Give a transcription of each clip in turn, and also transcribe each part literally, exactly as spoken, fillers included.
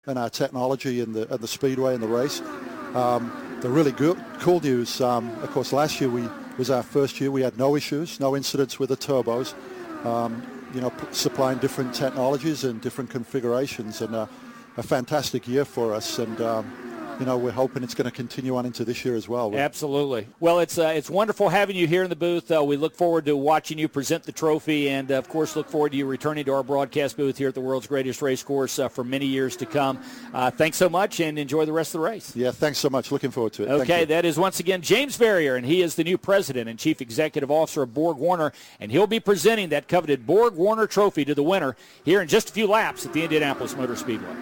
and our technology in the, in the speedway and the race. Um, the really good, cool news, um, of course, last year we was our first year. We had no issues, no incidents with the turbos. Um, you know, p- supplying different technologies and different configurations, and uh, a fantastic year for us. And um, you know, we're hoping it's going to continue on into this year as well. Absolutely. Well, it's uh, it's wonderful having you here in the booth. Uh, we look forward to watching you present the trophy, and, uh, of course, look forward to you returning to our broadcast booth here at the world's greatest race course uh, for many years to come. Uh, thanks so much, and enjoy the rest of the race. Yeah, thanks so much. Looking forward to it. Okay, that is once again James Verrier, and he is the new president and chief executive officer of Borg Warner, and he'll be presenting that coveted Borg Warner trophy to the winner here in just a few laps at the Indianapolis Motor Speedway.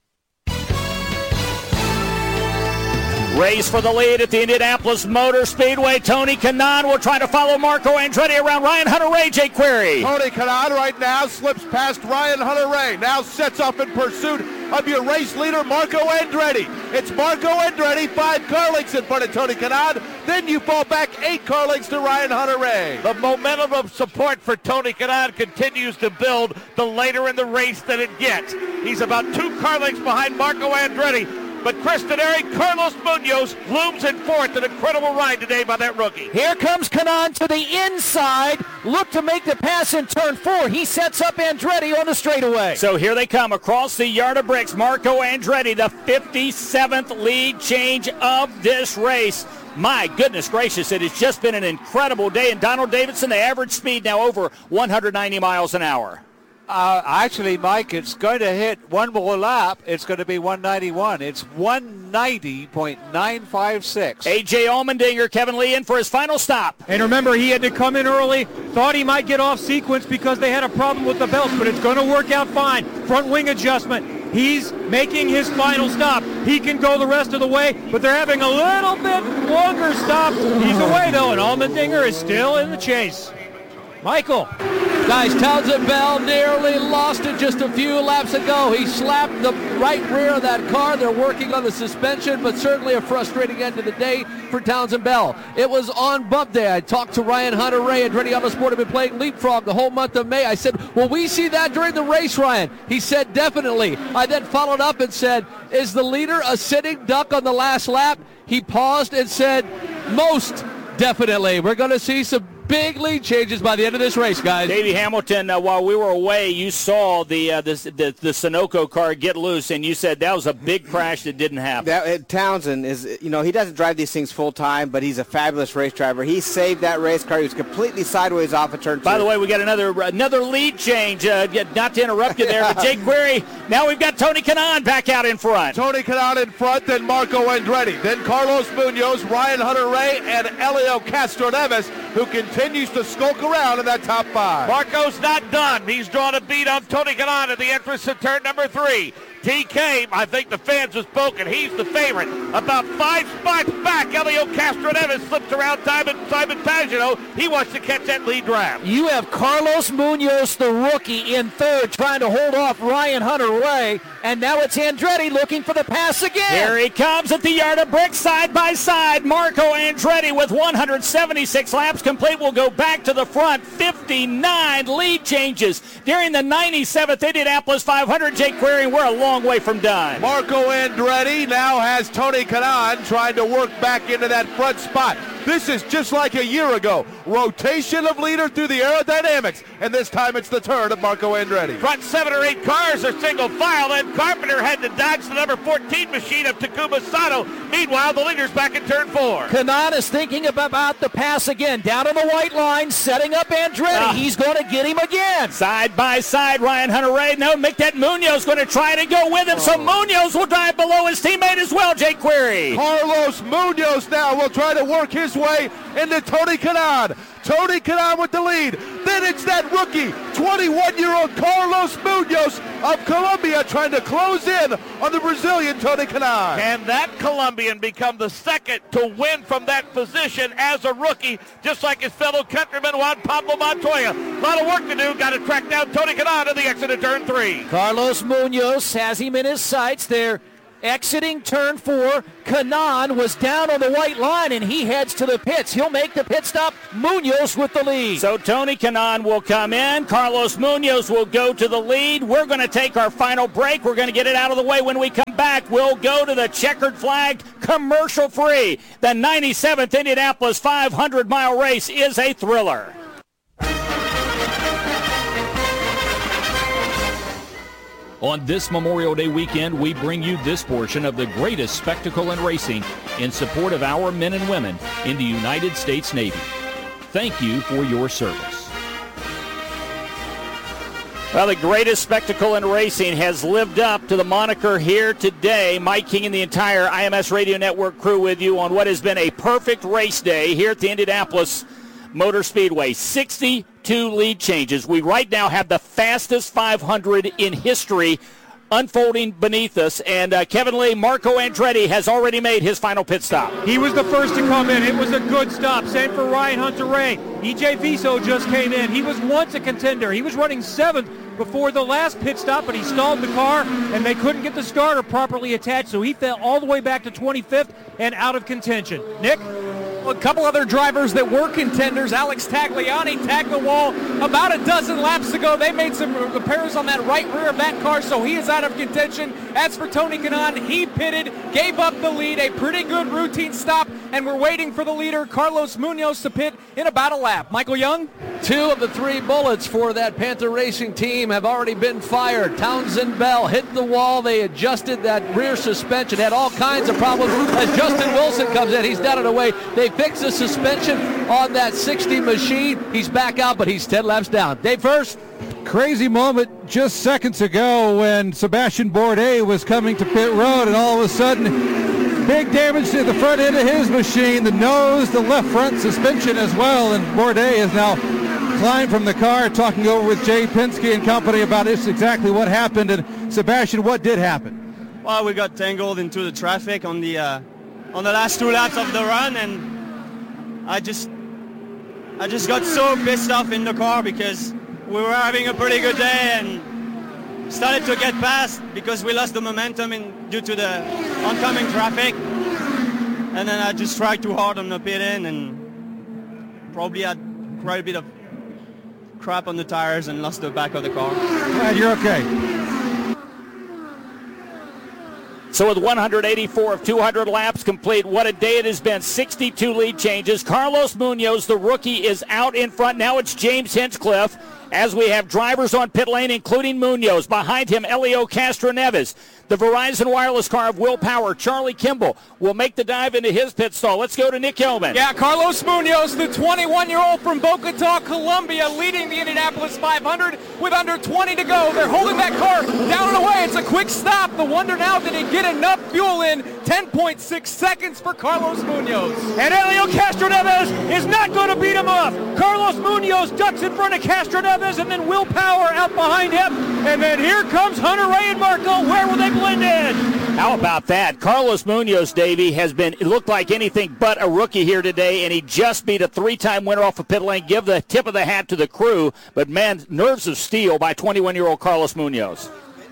Race for the lead at the Indianapolis Motor Speedway. Tony Kanaan will try to follow Marco Andretti around Ryan Hunter-Reay. Jake Query. Tony Kanaan right now slips past Ryan Hunter-Reay. Now sets off in pursuit of your race leader, Marco Andretti. It's Marco Andretti, five car lengths in front of Tony Kanaan. Then you fall back eight car lengths to Ryan Hunter-Reay. The momentum of support for Tony Kanaan continues to build the later in the race that it gets. He's about two car lengths behind Marco Andretti. But Chris Denari, Carlos Munoz looms in fourth. An incredible ride today by that rookie. Here comes Kanaan to the inside. Look to make the pass in turn four. He sets up Andretti on the straightaway. So here they come across the yard of bricks. Marco Andretti, the fifty-seventh lead change of this race. My goodness gracious, it has just been an incredible day. And Donald Davidson, the average speed now over one hundred ninety miles an hour. Uh, actually, Mike, it's going to hit one more lap. It's going to be one ninety-one. It's one ninety point nine five six. A J Allmendinger, Kevin Lee in for his final stop. And remember, he had to come in early. Thought he might get off sequence because they had a problem with the belts, but it's going to work out fine. Front wing adjustment. He's making his final stop. He can go the rest of the way, but they're having a little bit longer stop. He's away, though, and Allmendinger is still in the chase. Michael. Guys, Townsend Bell nearly lost it just a few laps ago. He slapped the right rear of that car. They're working on the suspension, but certainly a frustrating end to the day for Townsend Bell. It was on bump day. I talked to Ryan Hunter-Reay, and Ready on the Sport have been playing Leapfrog the whole month of May. I said, will we see that during the race, Ryan? He said, definitely. I then followed up and said, is the leader a sitting duck on the last lap? He paused and said, most definitely. We're going to see some big lead changes by the end of this race, guys. Davey Hamilton, uh, while we were away, you saw the, uh, the the the Sunoco car get loose, and you said that was a big crash that didn't happen. That, uh, Townsend is, you know, he doesn't drive these things full time, but he's a fabulous race driver. He saved that race car. He was completely sideways off a turn two. By the way, we got another another lead change. Uh, not to interrupt you there, but Jake Query. Now we've got Tony Kanaan back out in front. Tony Kanaan in front, then Marco Andretti, then Carlos Munoz, Ryan Hunter-Reay, and Elio Castroneves, who continues to skulk around in that top five. Marco's not done. He's drawn a beat on Tony Kanaan at the entrance to turn number three. T K, I think the fans have spoken. He's the favorite. About five spots back, Elio Castroneves slips around Simon, Simon Pagenaud. He wants to catch that lead draft. You have Carlos Munoz, the rookie, in third, trying to hold off Ryan Hunter-Reay, and now it's Andretti looking for the pass again. Here he comes at the yard of bricks, side by side. Marco Andretti with one hundred seventy-six laps complete will go back to the front. fifty-nine lead changes during the ninety-seventh Indianapolis five hundred. Jake Query, we're a long way from done. Marco Andretti now has Tony Kanaan trying to work back into that front spot. This is just like a year ago. Rotation of leader through the aerodynamics, and this time it's the turn of Marco Andretti. Front seven or eight cars are single file, and Carpenter had to dodge the number fourteen machine of Takuma Sato. Meanwhile, the leader's back in turn four. Kanaan is thinking about the pass again. Down on the white line, setting up Andretti. Uh, He's going to get him again. Side by side, Ryan Hunter-Reay. No, make that Munoz going to try to go with him, oh. so Munoz will drive below his teammate as well, Jake Query. Carlos Munoz now will try to work his way into Tony Kanaan. Tony Kanaan with the lead. Then it's that rookie, twenty-one-year-old Carlos Munoz of Colombia trying to close in on the Brazilian Tony Kanaan. Can that Colombian become the second to win from that position as a rookie, just like his fellow countryman Juan Pablo Montoya? A lot of work to do. Got to track down Tony Kanaan at the exit of turn three. Carlos Munoz has him in his sights there. Exiting turn four, Kanaan was down on the white line, and he heads to the pits. He'll make the pit stop. Munoz with the lead. So Tony Kanaan will come in. Carlos Munoz will go to the lead. We're going to take our final break. We're going to get it out of the way. When we come back, we'll go to the checkered flag, commercial-free. The ninety-seventh Indianapolis five hundred mile race is a thriller. On this Memorial Day weekend, we bring you this portion of the greatest spectacle in racing in support of our men and women in the United States Navy. Thank you for your service. Well, the greatest spectacle in racing has lived up to the moniker here today. Mike King and the entire I M S Radio Network crew with you on what has been a perfect race day here at the Indianapolis Motor Speedway. sixty-two lead changes. We right now have the fastest five hundred in history unfolding beneath us. And uh, Kevin Lee, Marco Andretti has already made his final pit stop. He was the first to come in. It was a good stop. Same for Ryan Hunter-Reay. E J Viso just came in. He was once a contender. He was running seventh before the last pit stop, but he stalled the car, and they couldn't get the starter properly attached, so he fell all the way back to twenty-fifth and out of contention. Nick? A couple other drivers that were contenders. Alex Tagliani tagged the wall about a dozen laps ago. They made some repairs on that right rear of that car, so he is out of contention. As for Tony Kanaan, he pitted, gave up the lead, a pretty good routine stop, and we're waiting for the leader, Carlos Munoz, to pit in about a lap. Michael Young? Two of the three bullets for that Panther Racing team have already been fired. Townsend Bell hit the wall. They adjusted that rear suspension, had all kinds of problems. As Justin Wilson comes in, he's done it away. They fixed the suspension on that sixty machine. He's back out, but he's ten laps down. Dave First. Crazy moment just seconds ago when Sebastian Bourdais was coming to pit road, and all of a sudden, big damage to the front end of his machine, the nose, the left front suspension as well, and Bourdais is now climbed from the car, talking over with Jay Penske and company about this, exactly what happened. And Sebastian, what did happen? Well, we got tangled into the traffic on the uh, on the last two laps of the run, and I just I just got so pissed off in the car because we were having a pretty good day and started to get past because we lost the momentum in, due to the oncoming traffic. And then I just tried too hard on the pit in and probably had quite a bit of crap on the tires and lost the back of the car. Glad you're okay. So with one hundred eighty-four of two hundred laps complete, what a day it has been. sixty-two lead changes. Carlos Munoz, the rookie, is out in front. Now it's James Hinchcliffe as we have drivers on pit lane, including Munoz. Behind him, Elio Castroneves. The Verizon Wireless car of Will Power, Charlie Kimball, will make the dive into his pit stall. Let's go to Nick Hillman. Yeah, Carlos Munoz, the twenty-one-year-old from Bogota, Colombia, leading the Indianapolis five hundred with under twenty to go. They're holding that car down and away. It's a quick stop. The wonder now, did he get enough fuel in? ten point six seconds for Carlos Munoz. And Elio Castroneves is not going to beat him off. Carlos Munoz ducks in front of Castroneves, and then Will Power out behind him. And then here comes Hunter-Reay and Marco. Where will they blend in? How about that? Carlos Munoz, Davey, has been, it looked like anything but a rookie here today, and he just beat a three-time winner off of pit lane. Give the tip of the hat to the crew, but man, nerves of steel by twenty-one-year-old Carlos Munoz.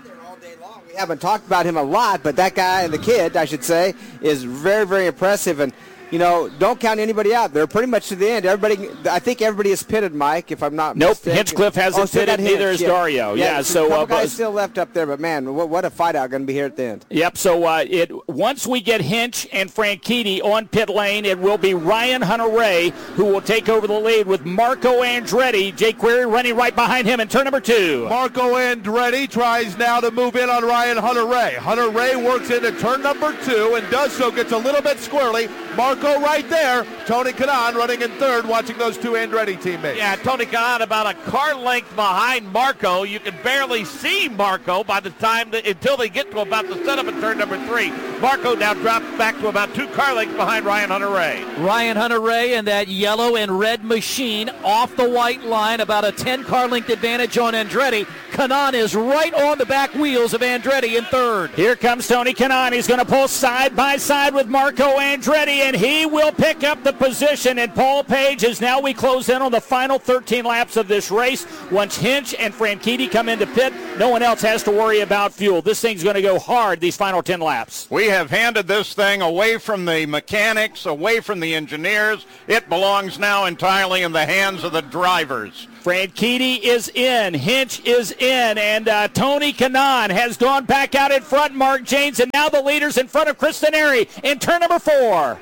We haven't talked about him a lot, but that guy, the kid, I should say, is very, very impressive. And, you know, don't count anybody out. They're pretty much to the end. Everybody, I think everybody is pitted, Mike, if I'm not nope, mistaken. Hinchcliffe hasn't oh, so pitted, neither Hinch, is yeah. Dario. Yeah, yeah so... A couple uh, guys still left up there, but, man, what, what a fight out going to be here at the end. Yep, so uh, it once we get Hinch and Franchitti on pit lane, it will be Ryan Hunter-Reay who will take over the lead with Marco Andretti. Jake Query running right behind him in turn number two. Marco Andretti tries now to move in on Ryan Hunter-Reay. Hunter-Reay works into turn number two and does so, gets a little bit squirrely. Marco right there. Tony Kanaan running in third, watching those two Andretti teammates. Yeah, Tony Kanaan about a car length behind Marco. You can barely see Marco by the time that, until they get to about the setup in turn number three. Marco now drops back to about two car lengths behind Ryan Hunter-Reay. Ryan Hunter-Reay and that yellow and red machine off the white line, about a ten car length advantage on Andretti. Kanaan is right on the back wheels of Andretti in third. Here comes Tony Kanaan. He's going to pull side by side with Marco Andretti, and he will pick up the fourth position, and Paul Page as now we close in on the final thirteen laps of this race. Once Hinch and Franchitti come into pit, no one else has to worry about fuel. This thing's going to go hard these final ten laps. We have handed this thing away from the mechanics, away from the engineers. It belongs now entirely in the hands of the drivers. Franchitti is in, Hinch is in, and uh, Tony Kanaan has gone back out in front. Mark Janes, and now the leaders in front of Chris Denari in turn number four.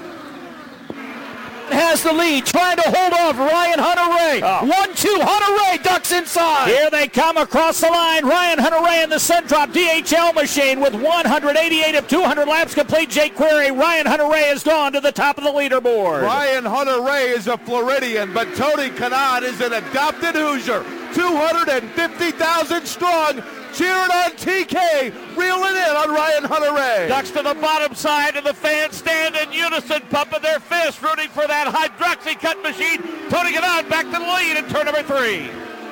Has the lead, trying to hold off Ryan Hunter-Reay. Oh. One, two, Hunter-Reay ducks inside. Here they come across the line. Ryan Hunter-Reay in the Sundrop D H L machine with one hundred eighty-eight of two hundred laps complete. Jake Query, Ryan Hunter-Reay has gone to the top of the leaderboard. Ryan Hunter-Reay is a Floridian, but Tony Kanaan is an adopted Hoosier. two hundred fifty thousand strong. Cheering on T K, reeling in on Ryan Hunter-Reay. Ducks to the bottom side, and the fans stand in unison, pumping their fists, rooting for that hydroxy-cut machine. Tony Kanaan back to the lead in turn number three.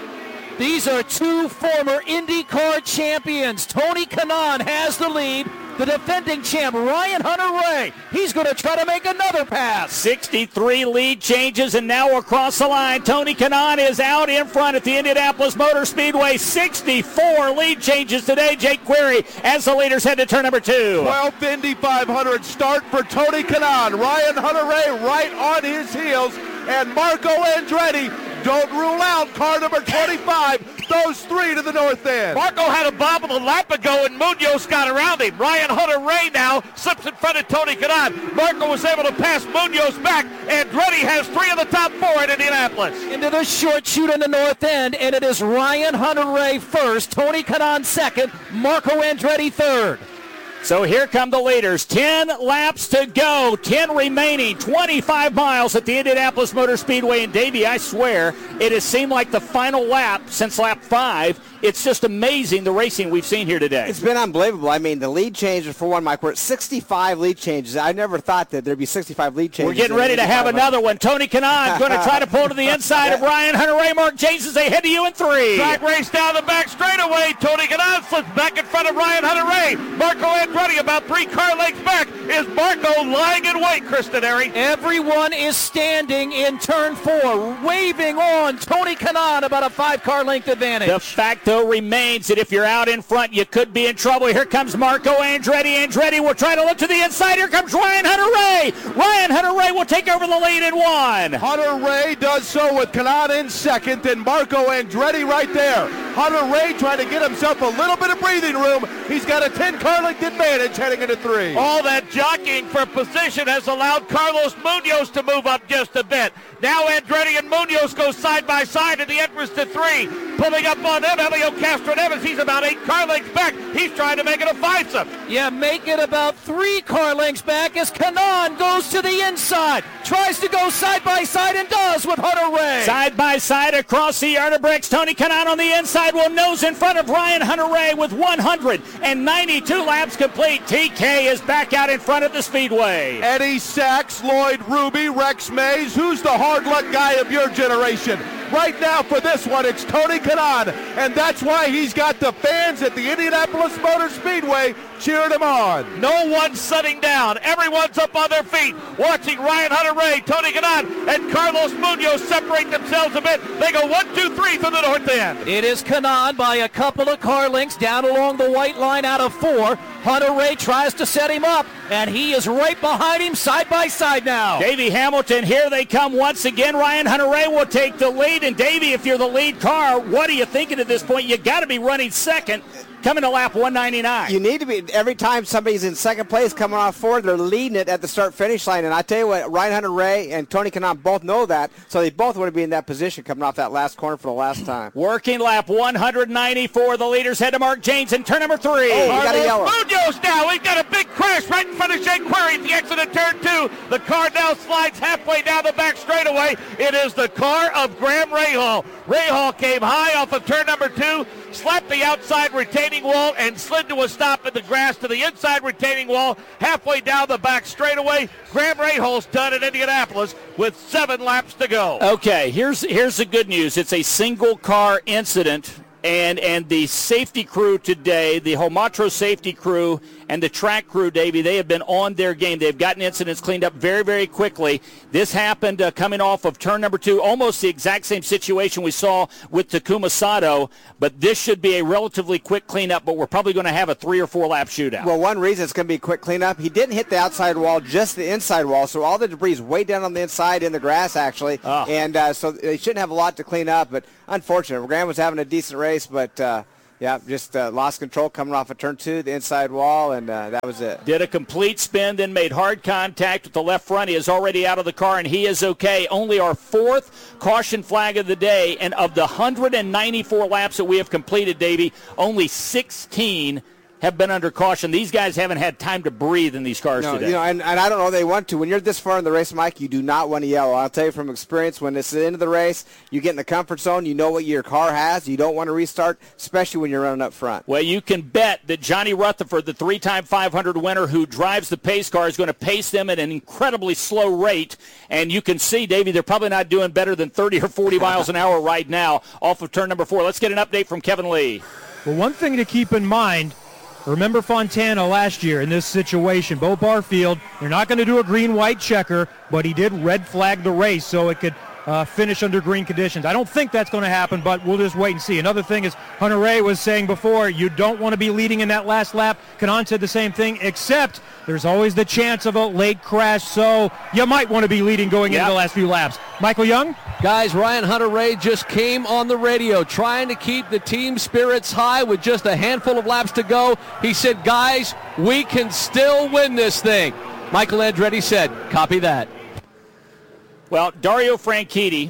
These are two former IndyCar champions. Tony Kanaan has the lead. The defending champ, Ryan Hunter-Reay, he's going to try to make another pass. sixty-three lead changes, and now across the line, Tony Kanaan is out in front at the Indianapolis Motor Speedway. sixty-four lead changes today. Jake Query as the leaders head to turn number two. twelfth Indy five hundred start for Tony Kanaan. Ryan Hunter-Reay right on his heels, and Marco Andretti. Don't rule out car number twenty-five. Those three to the north end. Marco had a bobble a lap ago, and Munoz got around him. Ryan Hunter-Reay now slips in front of Tony Kanaan. Marco was able to pass Munoz back. Andretti has three of the top four at Indianapolis. Into the short chute in the north end, and it is Ryan Hunter-Reay first, Tony Kanaan second, Marco Andretti third. So here come the leaders. ten laps to go. ten remaining. twenty-five miles at the Indianapolis Motor Speedway. And Davey, I swear, it has seemed like the final lap since lap five. It's just amazing the racing we've seen here today. It's been unbelievable. I mean, the lead changes for one, Mike, we're at sixty-five lead changes. I never thought that there'd be sixty-five lead changes. We're getting ready to have another one. Tony Kanaan going to try to pull to the inside of Ryan Hunter-Reay. Mark James as they head to you in three. Track race down the back straightaway. Tony Kanaan slips back in front of Ryan Hunter-Reay. Marco Andretti about three car lengths back. Is Marco lying in wait, Chris Denari? Everyone is standing in turn four, waving on Tony Kanaan about a five car length advantage. The fact, though, remains that if you're out in front, you could be in trouble. Here comes Marco Andretti. Andretti will try to look to the inside. Here comes Ryan Hunter-Reay. Ryan Hunter-Reay will take over the lead in one. Hunter-Reay does so with Kanaan in second, and Marco Andretti right there. Hunter-Reay trying to get himself a little bit of breathing room. He's got a ten car length advantage heading into three. All that jockeying for position has allowed Carlos Munoz to move up just a bit. Now Andretti and Munoz go side by side at the entrance to three. Pulling up on them, Helio Castroneves. He's about eight car lengths back. He's trying to make it a five-some. Yeah, make it about three car lengths back as Kanaan goes to the inside. Tries to go side by side and does with Hunter-Reay. Side by side across the yard of bricks. Tony Kanaan on the inside will nose in front of Ryan Hunter-Reay with one hundred ninety-two laps complete. T K is back out in front of the speedway. Eddie Sachs, Lloyd Ruby, Rex Mays. Who's the hard luck guy of your generation? Right now for this one, it's Tony Kanaan, and that's why he's got the fans at the Indianapolis Motor Speedway cheering him on. No one's sitting down. Everyone's up on their feet, watching Ryan Hunter-Reay, Tony Kanaan, and Carlos Munoz separate themselves a bit. They go one, two, three through the north end. It is Kanaan by a couple of car lengths down along the white line out of four. Hunter-Reay tries to set him up, and he is right behind him side by side now. Davey Hamilton, here they come once again. Ryan Hunter-Reay will take the lead. And Davey, if you're the lead car, what are you thinking at this point? You got to be running second. Coming to lap one ninety-nine. You need to be, every time somebody's in second place coming off forward, they're leading it at the start-finish line. And I tell you what, Ryan Hunter-Reay and Tony Kanaan both know that, so they both want to be in that position coming off that last corner for the last time. Working lap one ninety-four. The leaders head to Mark James in turn number three. Oh, we got a yellow. Munoz now. We've got a big crash right in front of Jake Query at the exit of turn two. The car now slides halfway down the back straightaway. It is the car of Graham Rahal. Rahal came high off of turn number two, slapped the outside retaining wall, and slid to a stop in the grass to the inside retaining wall halfway down the back straightaway. Graham Rahal's done at Indianapolis with seven laps to go. Okay, here's here's the good news. It's a single car incident And and the safety crew today, the Homatro safety crew and the track crew, Davey, they have been on their game. They've gotten incidents cleaned up very, very quickly. This happened uh, coming off of turn number two, almost the exact same situation we saw with Takuma Sato, but this should be a relatively quick cleanup, but we're probably going to have a three or four lap shootout. Well, one reason it's going to be a quick cleanup, he didn't hit the outside wall, just the inside wall, so all the debris is way down on the inside in the grass, actually, oh. and uh, so they shouldn't have a lot to clean up, but unfortunate. Graham was having a decent race, but uh, yeah, just uh, lost control coming off of turn two, the inside wall, and uh, that was it. Did a complete spin, then made hard contact with the left front. He is already out of the car, and he is okay. Only our fourth caution flag of the day, and of the one hundred ninety-four laps that we have completed, Davey, only sixteen have been under caution. These guys haven't had time to breathe in these cars no, today. You know, and, and I don't know they want to. When you're this far in the race, Mike, you do not want to yell. I'll tell you from experience, when it's the end of the race, you get in the comfort zone, you know what your car has, you don't want to restart, especially when you're running up front. Well, you can bet that Johnny Rutherford, the three-time five hundred winner who drives the pace car, is going to pace them at an incredibly slow rate. And you can see, Davey, they're probably not doing better than thirty or forty miles an hour right now off of turn number four. Let's get an update from Kevin Lee. Well, one thing to keep in mind, remember Fontana last year in this situation. Bo Barfield, they're not going to do a green-white checker, but he did red flag the race so it could uh, finish under green conditions. I don't think that's going to happen, but we'll just wait and see. Another thing is Hunter Ray was saying before, you don't want to be leading in that last lap. Kanan said the same thing, except there's always the chance of a late crash, so you might want to be leading going yep. into the last few laps. Michael Young? Guys, Ryan Hunter-Reay just came on the radio trying to keep the team spirits high with just a handful of laps to go. He said, guys, we can still win this thing. Michael Andretti said, copy that. Well, Dario Franchitti,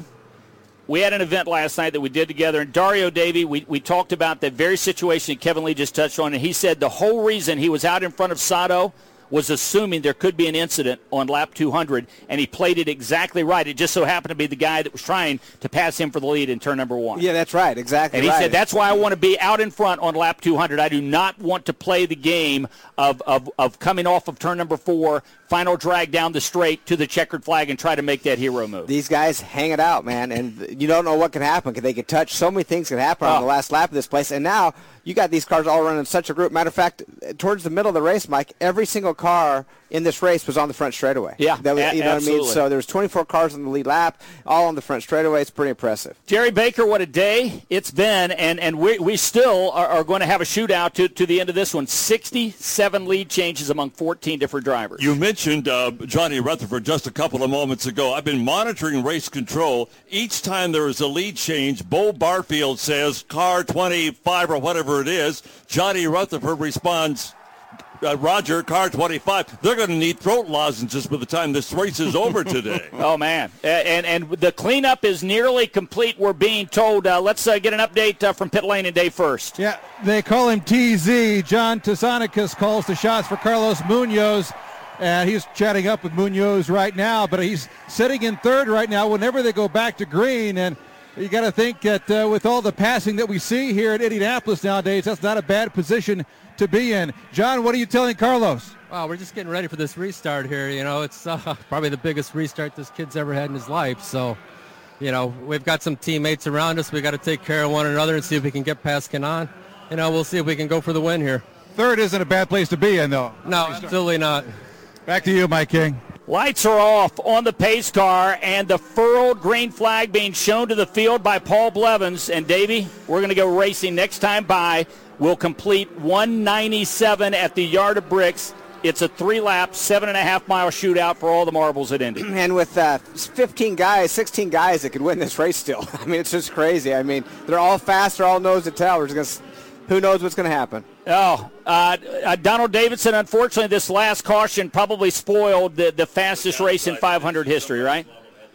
we had an event last night that we did together, and Dario, Davey, we, we talked about that very situation that Kevin Lee just touched on, and he said the whole reason he was out in front of Sato was assuming there could be an incident on lap two hundred, and he played it exactly right. It just so happened to be the guy that was trying to pass him for the lead in turn number one. Yeah, that's right, exactly And he right. said, that's why I want to be out in front on lap two hundred. I do not want to play the game of, of, of coming off of turn number four, final drag down the straight to the checkered flag and try to make that hero move. These guys hang it out, man, and you don't know what can happen. They can touch. So many things can happen oh. on the last lap of this place, and now you got these cars all running in such a group. Matter of fact, towards the middle of the race, Mike, every single car in this race was on the front straightaway. Yeah, that was, a- you know absolutely. what I mean? So there was twenty-four cars on the lead lap, all on the front straightaway. It's pretty impressive. Jerry Baker, what a day it's been, and, and we, we still are, are going to have a shootout to, to the end of this one. sixty-seven lead changes among fourteen different drivers. You mentioned uh, Johnny Rutherford just a couple of moments ago. I've been monitoring race control. Each time there is a lead change, Bo Barfield says, car twenty-five or whatever it is. Johnny Rutherford responds, Uh, Roger, car twenty-five. They're going to need throat lozenges by the time this race is over today. Oh, man. And and the cleanup is nearly complete, we're being told. Uh, let's uh, get an update uh, from pit lane and Dave first. Yeah, they call him T Z. John Tsanikis calls the shots for Carlos Munoz. And he's chatting up with Munoz right now, but he's sitting in third right now whenever they go back to green. And you got to think that uh, with all the passing that we see here at Indianapolis nowadays, that's not a bad position to be in. John, what are you telling Carlos? Wow, we're just getting ready for this restart here. You know, it's uh, probably the biggest restart this kid's ever had in his life. So, you know, we've got some teammates around us. We got to take care of one another and see if we can get past Kanan. You know, we'll see if we can go for the win here. Third isn't a bad place to be in, though. No, absolutely not. Back to you, Mike King. Lights are off on the pace car, and the furled green flag being shown to the field by Paul Blevins. And, Davey, we're going to go racing next time by. We'll complete one ninety-seven at the Yard of Bricks. It's a three-lap, seven-and-a-half-mile shootout for all the marbles at Indy. And with uh, fifteen guys, sixteen guys that could win this race still. I mean, it's just crazy. I mean, they're all fast. They're all nose to tail. We're just gonna, who knows what's going to happen. Oh, uh, uh, Donald Davidson, unfortunately, this last caution probably spoiled the, the fastest race in five hundred history, right?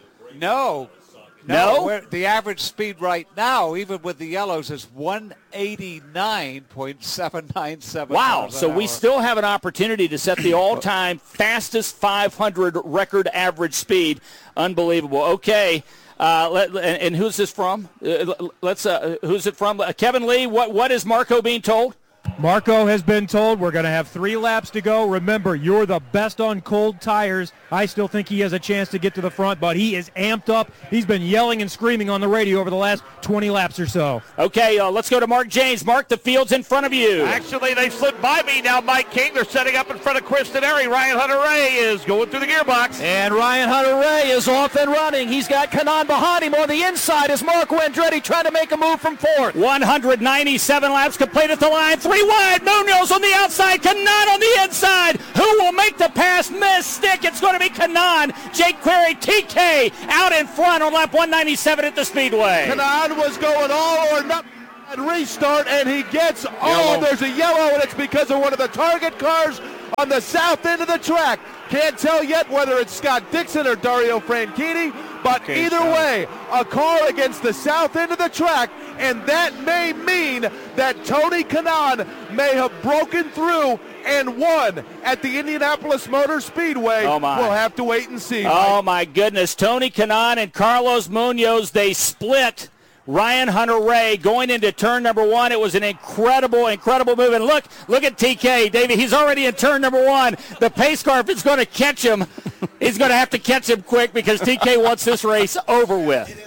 No. No? No, we're- the average speed right now, even with the yellows, is one eighty-nine point seven nine seven. Wow, so we still have an opportunity to set the all-time fastest five hundred record average speed. Unbelievable. Okay, uh, let, and, and who's this from? Uh, let's. Uh, who's it from? Uh, Kevin Lee, what, what is Marco being told? Marco has been told we're going to have three laps to go. Remember, you're the best on cold tires. I still think he has a chance to get to the front, but he is amped up. He's been yelling and screaming on the radio over the last twenty laps or so. Okay, uh, let's go to Mark James. Mark, the field's in front of you. Actually, they slid by me now, Mike King. They're setting up in front of Chris Teneri. Ryan Hunter-Ray is going through the gearbox. And Ryan Hunter-Ray is off and running. He's got Kanaan behind him. On the inside is Marco Andretti trying to make a move from fourth. one hundred ninety-seven laps complete at the line. Three wide. Munoz on the outside. Kanaan on the inside. Who will make the pass? Miss stick. It's going to be Kanaan. Jake Query, T K out in front on lap one ninety-seven at the Speedway. Kanaan was going all or nothing at restart, and he gets all. Yellow. There's a yellow, and it's because of one of the target cars on the south end of the track. Can't tell yet whether it's Scott Dixon or Dario Franchitti, but okay, either so. way, a car against the south end of the track, and that may mean that Tony Kanaan may have broken through and won at the Indianapolis Motor Speedway. Oh my. We'll have to wait and see. Oh, Mike. my goodness. Tony Kanaan and Carlos Munoz, they split Ryan Hunter-Ray going into turn number one. It was an incredible, incredible move. And look, look at T K, Davey. He's already in turn number one. The pace car, if it's going to catch him, he's going to have to catch him quick because T K wants this race over with.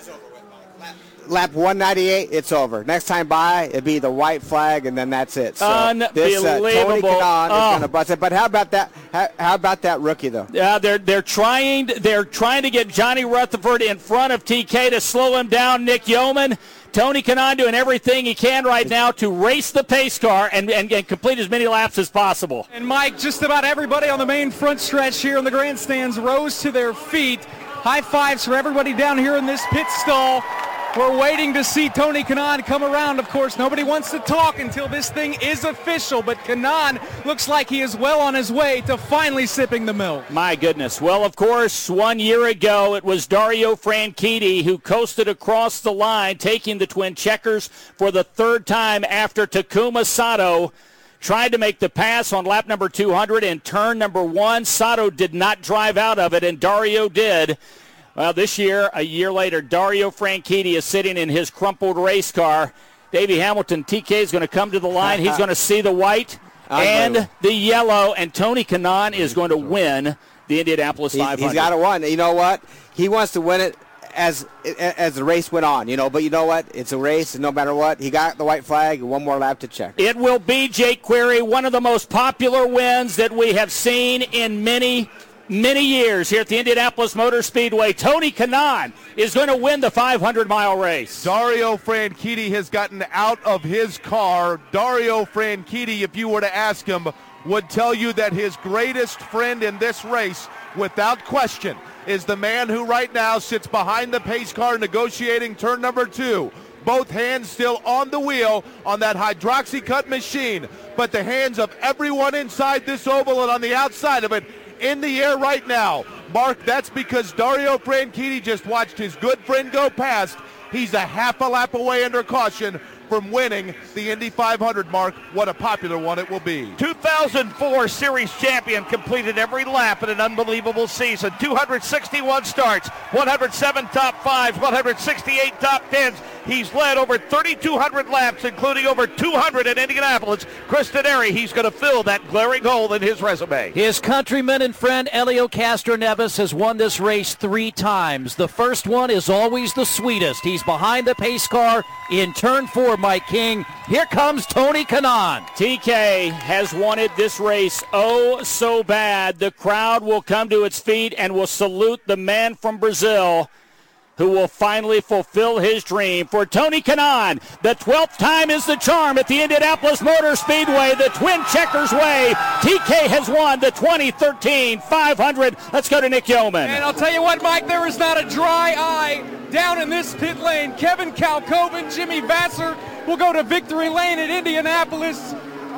Lap one ninety-eight, it's over. Next time by, it'd be the white flag, and then that's it. So Unbelievable. This, uh, Tony Kanaan oh. is going to bust it. But how about that? How, how about that rookie, though? Yeah, they're they're trying they're trying to get Johnny Rutherford in front of T K to slow him down. Nick Yeoman. Tony Kanaan doing everything he can right now to race the pace car and, and, and complete as many laps as possible. And Mike, just about everybody on the main front stretch here in the grandstands rose to their feet. High fives for everybody down here in this pit stall. We're waiting to see Tony Kanaan come around. Of course, nobody wants to talk until this thing is official, but Kanaan looks like he is well on his way to finally sipping the milk. My goodness. Well, of course, one year ago, it was Dario Franchitti who coasted across the line, taking the twin checkers for the third time after Takuma Sato tried to make the pass on lap number two hundred and turn number one. Sato did not drive out of it, and Dario did. Well, this year, a year later, Dario Franchitti is sitting in his crumpled race car. Davey Hamilton, T K is going to come to the line. He's going to see the white and the yellow, and Tony Kanaan is going to win the Indianapolis five hundred. He's got to win. You know what? He wants to win it as as the race went on, you know. But you know what? It's a race, and no matter what, he got the white flag and one more lap to check. It will be Jake Query, one of the most popular wins that we have seen in many Many years here at the Indianapolis Motor Speedway. Tony Kanaan is going to win the five hundred mile race. Dario Franchitti has gotten out of his car. Dario Franchitti, if you were to ask him, would tell you that his greatest friend in this race, without question, is the man who right now sits behind the pace car negotiating turn number two. Both hands still on the wheel on that hydroxy-cut machine, but the hands of everyone inside this oval and on the outside of it in the air right now. Mark, that's because Dario Franchitti just watched his good friend go past. He's a half a lap away under caution from winning the Indy five hundred, Mark. What a popular one it will be. two thousand four Series champion, completed every lap in an unbelievable season. two hundred sixty-one starts, one hundred seven top fives, one hundred sixty-eight top tens. He's led over thirty-two hundred laps, including over two hundred in Indianapolis. Chris Teneri, he's going to fill that glaring hole in his resume. His countryman and friend Helio Castroneves has won this race three times. The first one is always the sweetest. He's behind the pace car in turn four, Mike King. Here comes Tony Kanaan. T K has wanted this race oh so bad. The crowd will come to its feet and will salute the man from Brazil who will finally fulfill his dream. For Tony Kanaan, the twelfth time is the charm at the Indianapolis Motor Speedway, the Twin Checkers way. T K has won the twenty thirteen five hundred. Let's go to Nick Yeoman. And I'll tell you what, Mike, there is not a dry eye down in this pit lane. Kevin Kalkoven, Jimmy Vasser will go to victory lane at Indianapolis.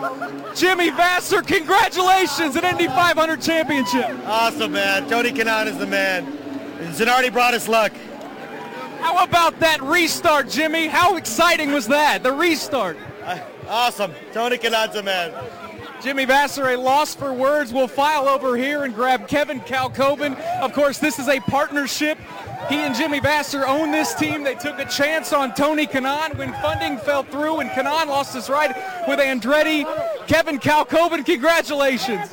Jimmy Vasser, congratulations, an Indy five hundred championship. Awesome, man. Tony Kanaan is the man. Zanardi brought us luck. How about that restart, Jimmy? How exciting was that, the restart? Uh, awesome. Tony Kanaan's the man. Jimmy Vasser, a loss for words, will file over here and grab Kevin Kalkoven. Of course, this is a partnership. He and Jimmy Vasser own this team. They took a chance on Tony Kanaan when funding fell through and Kanaan lost his ride with Andretti. Kevin Kalkoven, congratulations.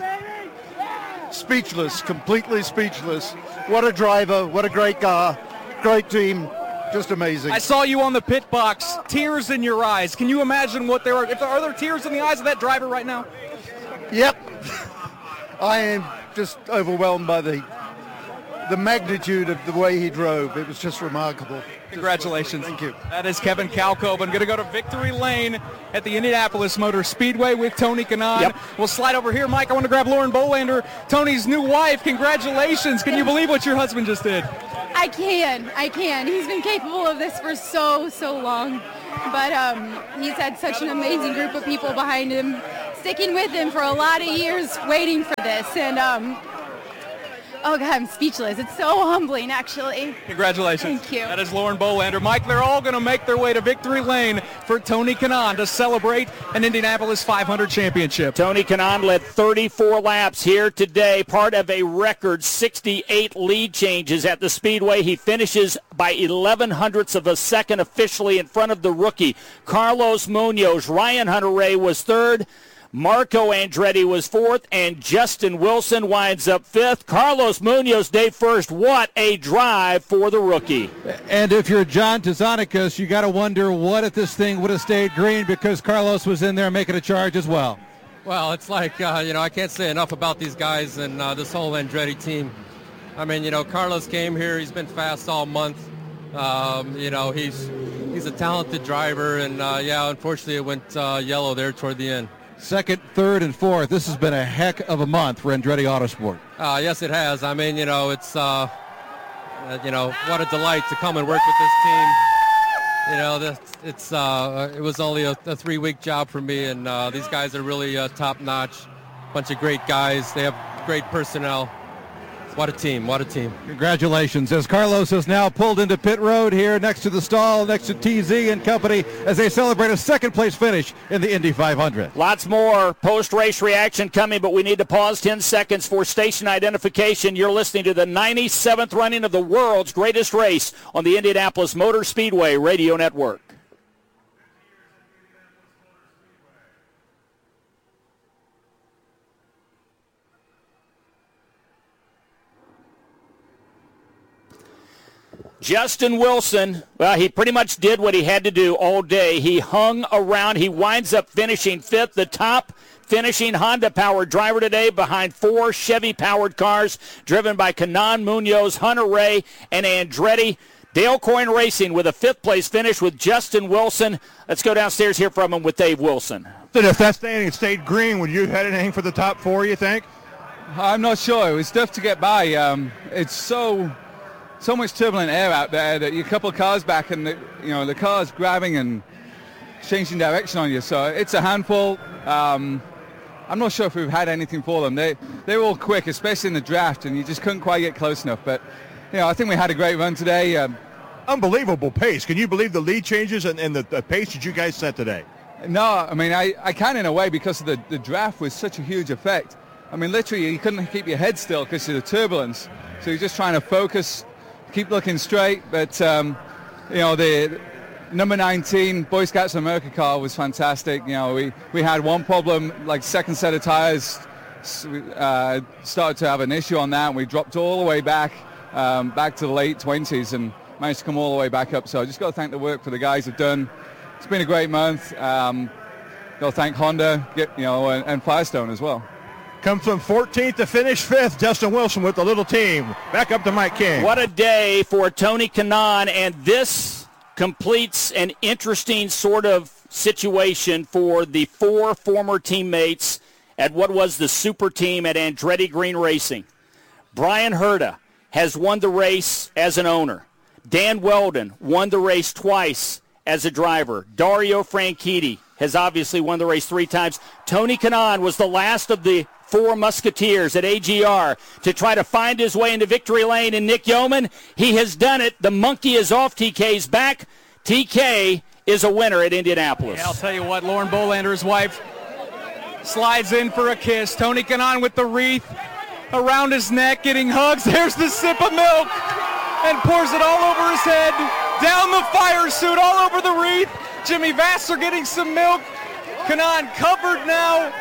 Speechless, completely speechless. What a driver, what a great car, great team, just amazing. I saw you on the pit box, tears in your eyes. Can you imagine what there are? If there are there tears in the eyes of that driver right now? Yep. I am just overwhelmed by the the magnitude of the way he drove. It was just remarkable. Congratulations. Thank you. That is Kevin Kalkoven. Going to go to victory lane at the Indianapolis Motor Speedway with Tony Kanaan. Yep. We'll slide over here, Mike. I want to grab Lauren Bolander, Tony's new wife. Congratulations. Can you believe what your husband just did? I can. I can. He's been capable of this for so, so long. But um, he's had such an amazing group of people behind him, sticking with him for a lot of years, waiting for this. And, um, oh, God, I'm speechless. It's so humbling, actually. Congratulations. Thank you. That is Lauren Bolander. Mike, they're all going to make their way to victory lane for Tony Kanaan to celebrate an Indianapolis five hundred championship. Tony Kanaan led thirty-four laps here today, part of a record sixty-eight lead changes at the Speedway. He finishes by eleven hundredths of a second officially in front of the rookie, Carlos Munoz. Ryan Hunter-Reay was third. Marco Andretti was fourth, and Justin Wilson winds up fifth. Carlos Munoz, day first. What a drive for the rookie. And if you're John Tzanickas, you got to wonder what if this thing would have stayed green, because Carlos was in there making a charge as well. Well, it's like, uh, you know, I can't say enough about these guys and uh, this whole Andretti team. I mean, you know, Carlos came here. He's been fast all month. Um, you know, he's he's a talented driver, and, uh, yeah, unfortunately it went uh, yellow there toward the end. Second, third, and fourth. This has been a heck of a month for Andretti Autosport. Uh, yes, it has. I mean, you know, it's, uh, uh, you know, what a delight to come and work with this team. You know, this, it's uh, it was only a, a three-week job for me, and uh, these guys are really uh, top-notch. Bunch of great guys. They have great personnel. What a team, what a team. Congratulations. As Carlos has now pulled into pit road here next to the stall, next to T Z and company, as they celebrate a second-place finish in the Indy five hundred. Lots more post-race reaction coming, but we need to pause ten seconds for station identification. You're listening to the ninety-seventh running of the world's greatest race on the Indianapolis Motor Speedway Radio Network. Justin Wilson, well, he pretty much did what he had to do all day. He hung around. He winds up finishing fifth, the top finishing Honda-powered driver today behind four Chevy-powered cars driven by Kanaan, Munoz, Hunter-Reay, and Andretti. Dale Coyne Racing with a fifth-place finish with Justin Wilson. Let's go downstairs here from him with Dave Wilson. If that standing stayed green, would you have had anything for the top four, you think? I'm not sure. It was tough to get by. Um, it's so... So much turbulent air out there that you're a couple of cars back and the, you know the car's grabbing and changing direction on you. So it's a handful. Um, I'm not sure if we've had anything for them. They they were all quick, especially in the draft, and you just couldn't quite get close enough. But you know I think we had a great run today. Um, Unbelievable pace. Can you believe the lead changes and, and the, the pace that you guys set today? No, I mean I, I can in a way because of the, the draft was such a huge effect. I mean literally you couldn't keep your head still because of the turbulence. So you're just trying to focus. Keep looking straight, but um, you know the number nineteen Boy Scouts of America car was fantastic. You know we, we had one problem, like second set of tires uh, started to have an issue on that, and we dropped all the way back um, back to the late twenties and managed to come all the way back up. So I just got to thank the work for the guys have done. It's been a great month. Um, got to thank Honda, get, you know, and, and Firestone as well. Comes from fourteenth to finish fifth. Justin Wilson with the little team. Back up to Mike King. What a day for Tony Kanaan, and this completes an interesting sort of situation for the four former teammates at what was the super team at Andretti Green Racing. Brian Herta has won the race as an owner. Dan Weldon won the race twice as a driver. Dario Franchitti has obviously won the race three times. Tony Kanaan was the last of the four Musketeers at A G R to try to find his way into victory lane. And Nick Yeoman, he has done it. The monkey is off T K's back. T K is a winner at Indianapolis. Yeah, I'll tell you what, Lauren Bolander's wife, slides in for a kiss. Tony Kanaan with the wreath around his neck, getting hugs. There's the sip of milk and pours it all over his head, down the fire suit, all over the wreath. Jimmy Vasser getting some milk. Kanaan covered now.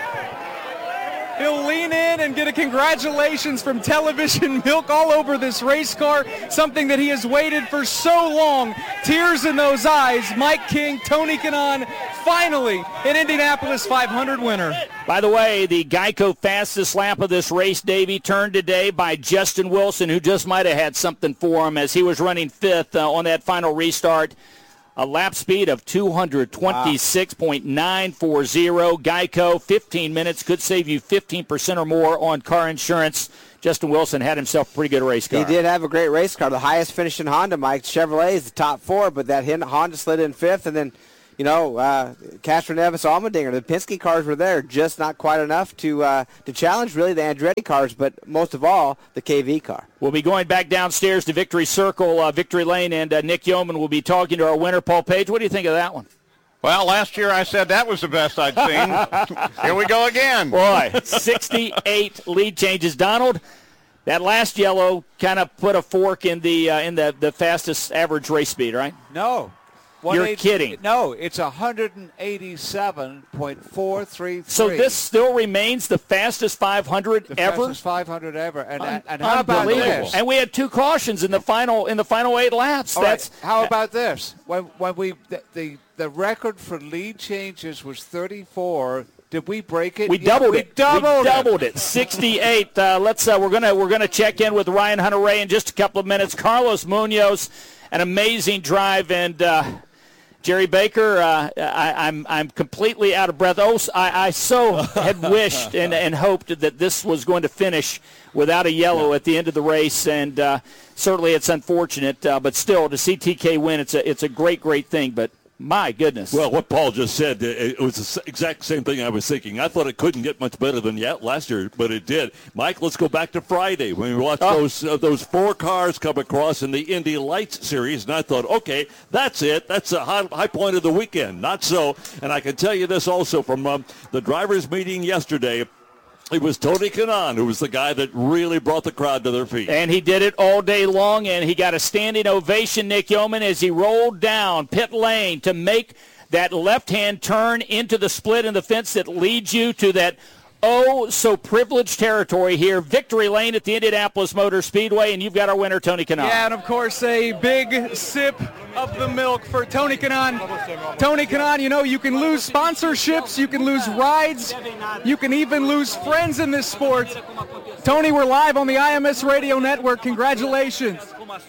He'll lean in and get a congratulations from television milk all over this race car, something that he has waited for so long. Tears in those eyes. Mike King, Tony Kanaan, finally an Indianapolis five hundred winner. By the way, the Geico fastest lap of this race, Davey, turned today by Justin Wilson, who just might have had something for him as he was running fifth uh, on that final restart. A lap speed of two twenty-six point nine four zero. Geico, fifteen minutes, could save you fifteen percent or more on car insurance. Justin Wilson had himself a pretty good race car. He did have a great race car. The highest finishing Honda, Mike. Chevrolet is the top four, but that Honda slid in fifth, and then, you know, uh, Castroneves, Allmendinger, the Penske cars were there, just not quite enough to uh, to challenge really the Andretti cars, but most of all, the K V car. We'll be going back downstairs to Victory Circle, uh, Victory Lane, and uh, Nick Yeoman will be talking to our winner, Paul Page. What do you think of that one? Well, last year I said that was the best I'd seen. Here we go again. Boy, sixty-eight lead changes. Donald, that last yellow kind of put a fork in the uh, in the, the fastest average race speed, right? No. You're kidding. No, it's one eighty-seven point four three three. So this still remains the fastest five hundred the ever? fastest five hundred ever. And, Un- and how about this? And we had two cautions in the final in the final eight laps. All That's right, how about this? When when we the, the the record for lead changes was thirty-four. Did we break it? We Yeah, doubled we it. Doubled we doubled it. sixty-eight. Uh, let's. Uh, we're gonna we're gonna check in with Ryan Hunter-Reay in just a couple of minutes. Carlos Munoz, an amazing drive, and uh, Jerry Baker. Uh, I, I'm I'm completely out of breath. Oh, I, I so had wished and, and hoped that this was going to finish without a yellow at the end of the race, and uh, certainly it's unfortunate. Uh, but still, to see T K win, it's a it's a great great thing. But my goodness. Well, what Paul just said, it was the exact same thing I was thinking. I thought it couldn't get much better than yet last year, but it did. Mike, let's go back to Friday when we watched oh. those uh, those four cars come across in the Indy Lights series, and I thought, okay, that's it. That's a high, high point of the weekend. Not so. And I can tell you this also from um, the drivers' meeting yesterday. It was Tony Kanaan who was the guy that really brought the crowd to their feet. And he did it all day long, and he got a standing ovation, Nick Yeoman, as he rolled down pit lane to make that left-hand turn into the split in the fence that leads you to that oh so privileged territory here, Victory Lane at the Indianapolis Motor Speedway, and you've got our winner, Tony Kanaan. Yeah, and of course a big sip of the milk for Tony Kanaan. Tony Kanaan, you know, you can lose sponsorships, you can lose rides, you can even lose friends in this sport. Tony, we're live on the I M S Radio Network. Congratulations.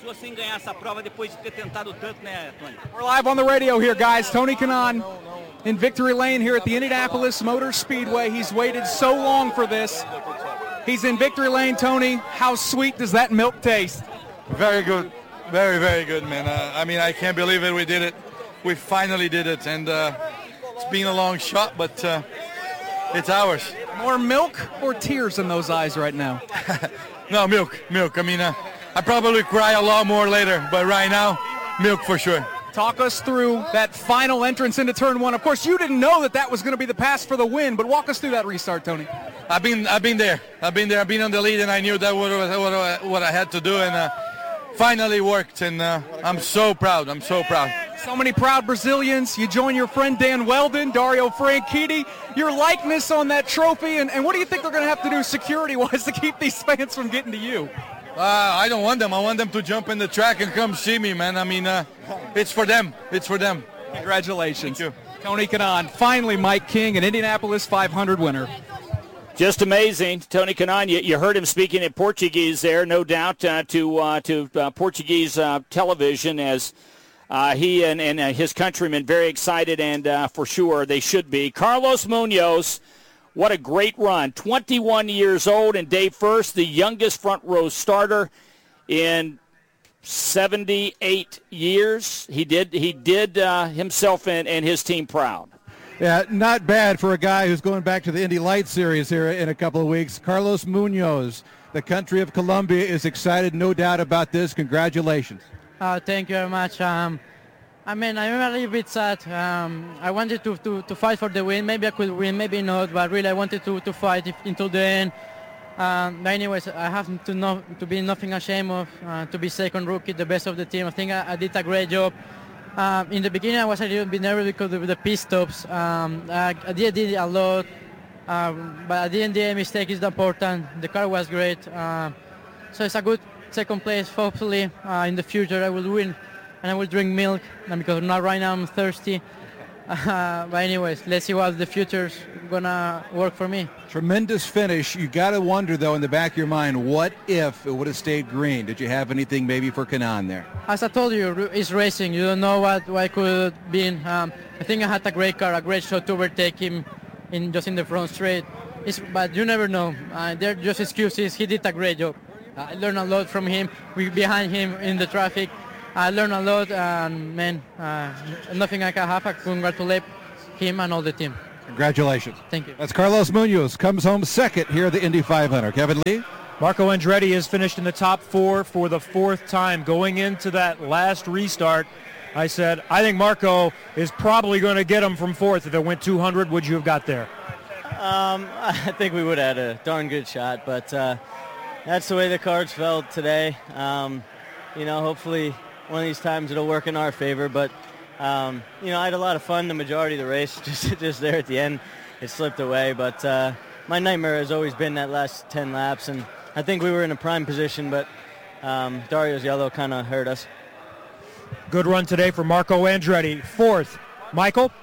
We're live on the radio here, guys. Tony Kanaan in Victory Lane here at the Indianapolis Motor Speedway. He's waited so long for this. He's in Victory Lane, Tony. How sweet does that milk taste? Very good. Very, very good, man. Uh, I mean, I can't believe it. We did it. We finally did it. And uh, it's been a long shot, but uh, it's ours. More milk or tears in those eyes right now? No, milk, milk. I mean, uh, I probably cry a lot more later, but right now, milk for sure. Talk us through that final entrance into turn one. Of course, you didn't know that that was going to be the pass for the win, but walk us through that restart, Tony. I've been, I've been there. I've been there. I've been on the lead, and I knew that what, what, what I had to do, and uh, finally worked. And uh, I'm so proud. I'm so proud. So many proud Brazilians. You join your friend Dan Weldon, Dario Franchitti, your likeness on that trophy. And, and what do you think they're going to have to do security-wise to keep these fans from getting to you? Uh, I don't want them. I want them to jump in the track and come see me, man. I mean, uh, it's for them. It's for them. Congratulations. Thank you. Tony Kanaan, finally Mike King, an Indianapolis five hundred winner. Just amazing. Tony Kanaan, you, you heard him speaking in Portuguese there, no doubt, uh, to uh, to uh, Portuguese uh, television as uh, he and, and uh, his countrymen very excited, and uh, for sure they should be. Carlos Munoz, what a great run. twenty-one years old, and Dave First, the youngest front row starter in seventy-eight years. He did he did uh, himself and, and his team proud. Yeah, not bad for a guy who's going back to the Indy Lights series here in a couple of weeks. Carlos Munoz, the country of Colombia, is excited, no doubt about this. Congratulations. Uh, thank you very much. Um, I mean, I'm a little bit sad. Um, I wanted to, to, to fight for the win. Maybe I could win, maybe not, but really I wanted to, to fight if, until the end. Um, but anyways, I have to know, to be nothing ashamed of, uh, to be second rookie, the best of the team. I think I, I did a great job. Um, in the beginning, I was a little bit nervous because of the pit stops. Um, I, I did, did a lot, um, but at the end, the mistake is important. The car was great. Uh, so it's a good second place. Hopefully, uh, in the future, I will win. And I will drink milk, because not right now I'm thirsty. Uh, but anyways, let's see what the future's gonna work for me. Tremendous finish. You got to wonder, though, in the back of your mind, what if it would have stayed green? Did you have anything maybe for Kanaan there? As I told you, it's racing. You don't know what, what could have been. Um, I think I had a great car, a great shot to overtake him in just in the front straight. It's, but you never know. Uh, they're just excuses. He did a great job. Uh, I learned a lot from him. We behind him in the traffic. I learned a lot, and man, uh, nothing I can have. I congratulate him and all the team. Congratulations. Thank you. That's Carlos Munoz, comes home second here at the Indy five hundred. Kevin Lee? Marco Andretti has finished in the top four for the fourth time. Going into that last restart, I said, I think Marco is probably going to get him from fourth. If it went two hundred, would you have got there? Um, I think we would have had a darn good shot, but uh, that's the way the cards fell today. Um, you know, hopefully one of these times it'll work in our favor, but um, you know, I had a lot of fun the majority of the race. Just, just there at the end, it slipped away. But uh, my nightmare has always been that last ten laps, and I think we were in a prime position, but um, Dario's yellow kind of hurt us. Good run today for Marco Andretti, fourth. Michael?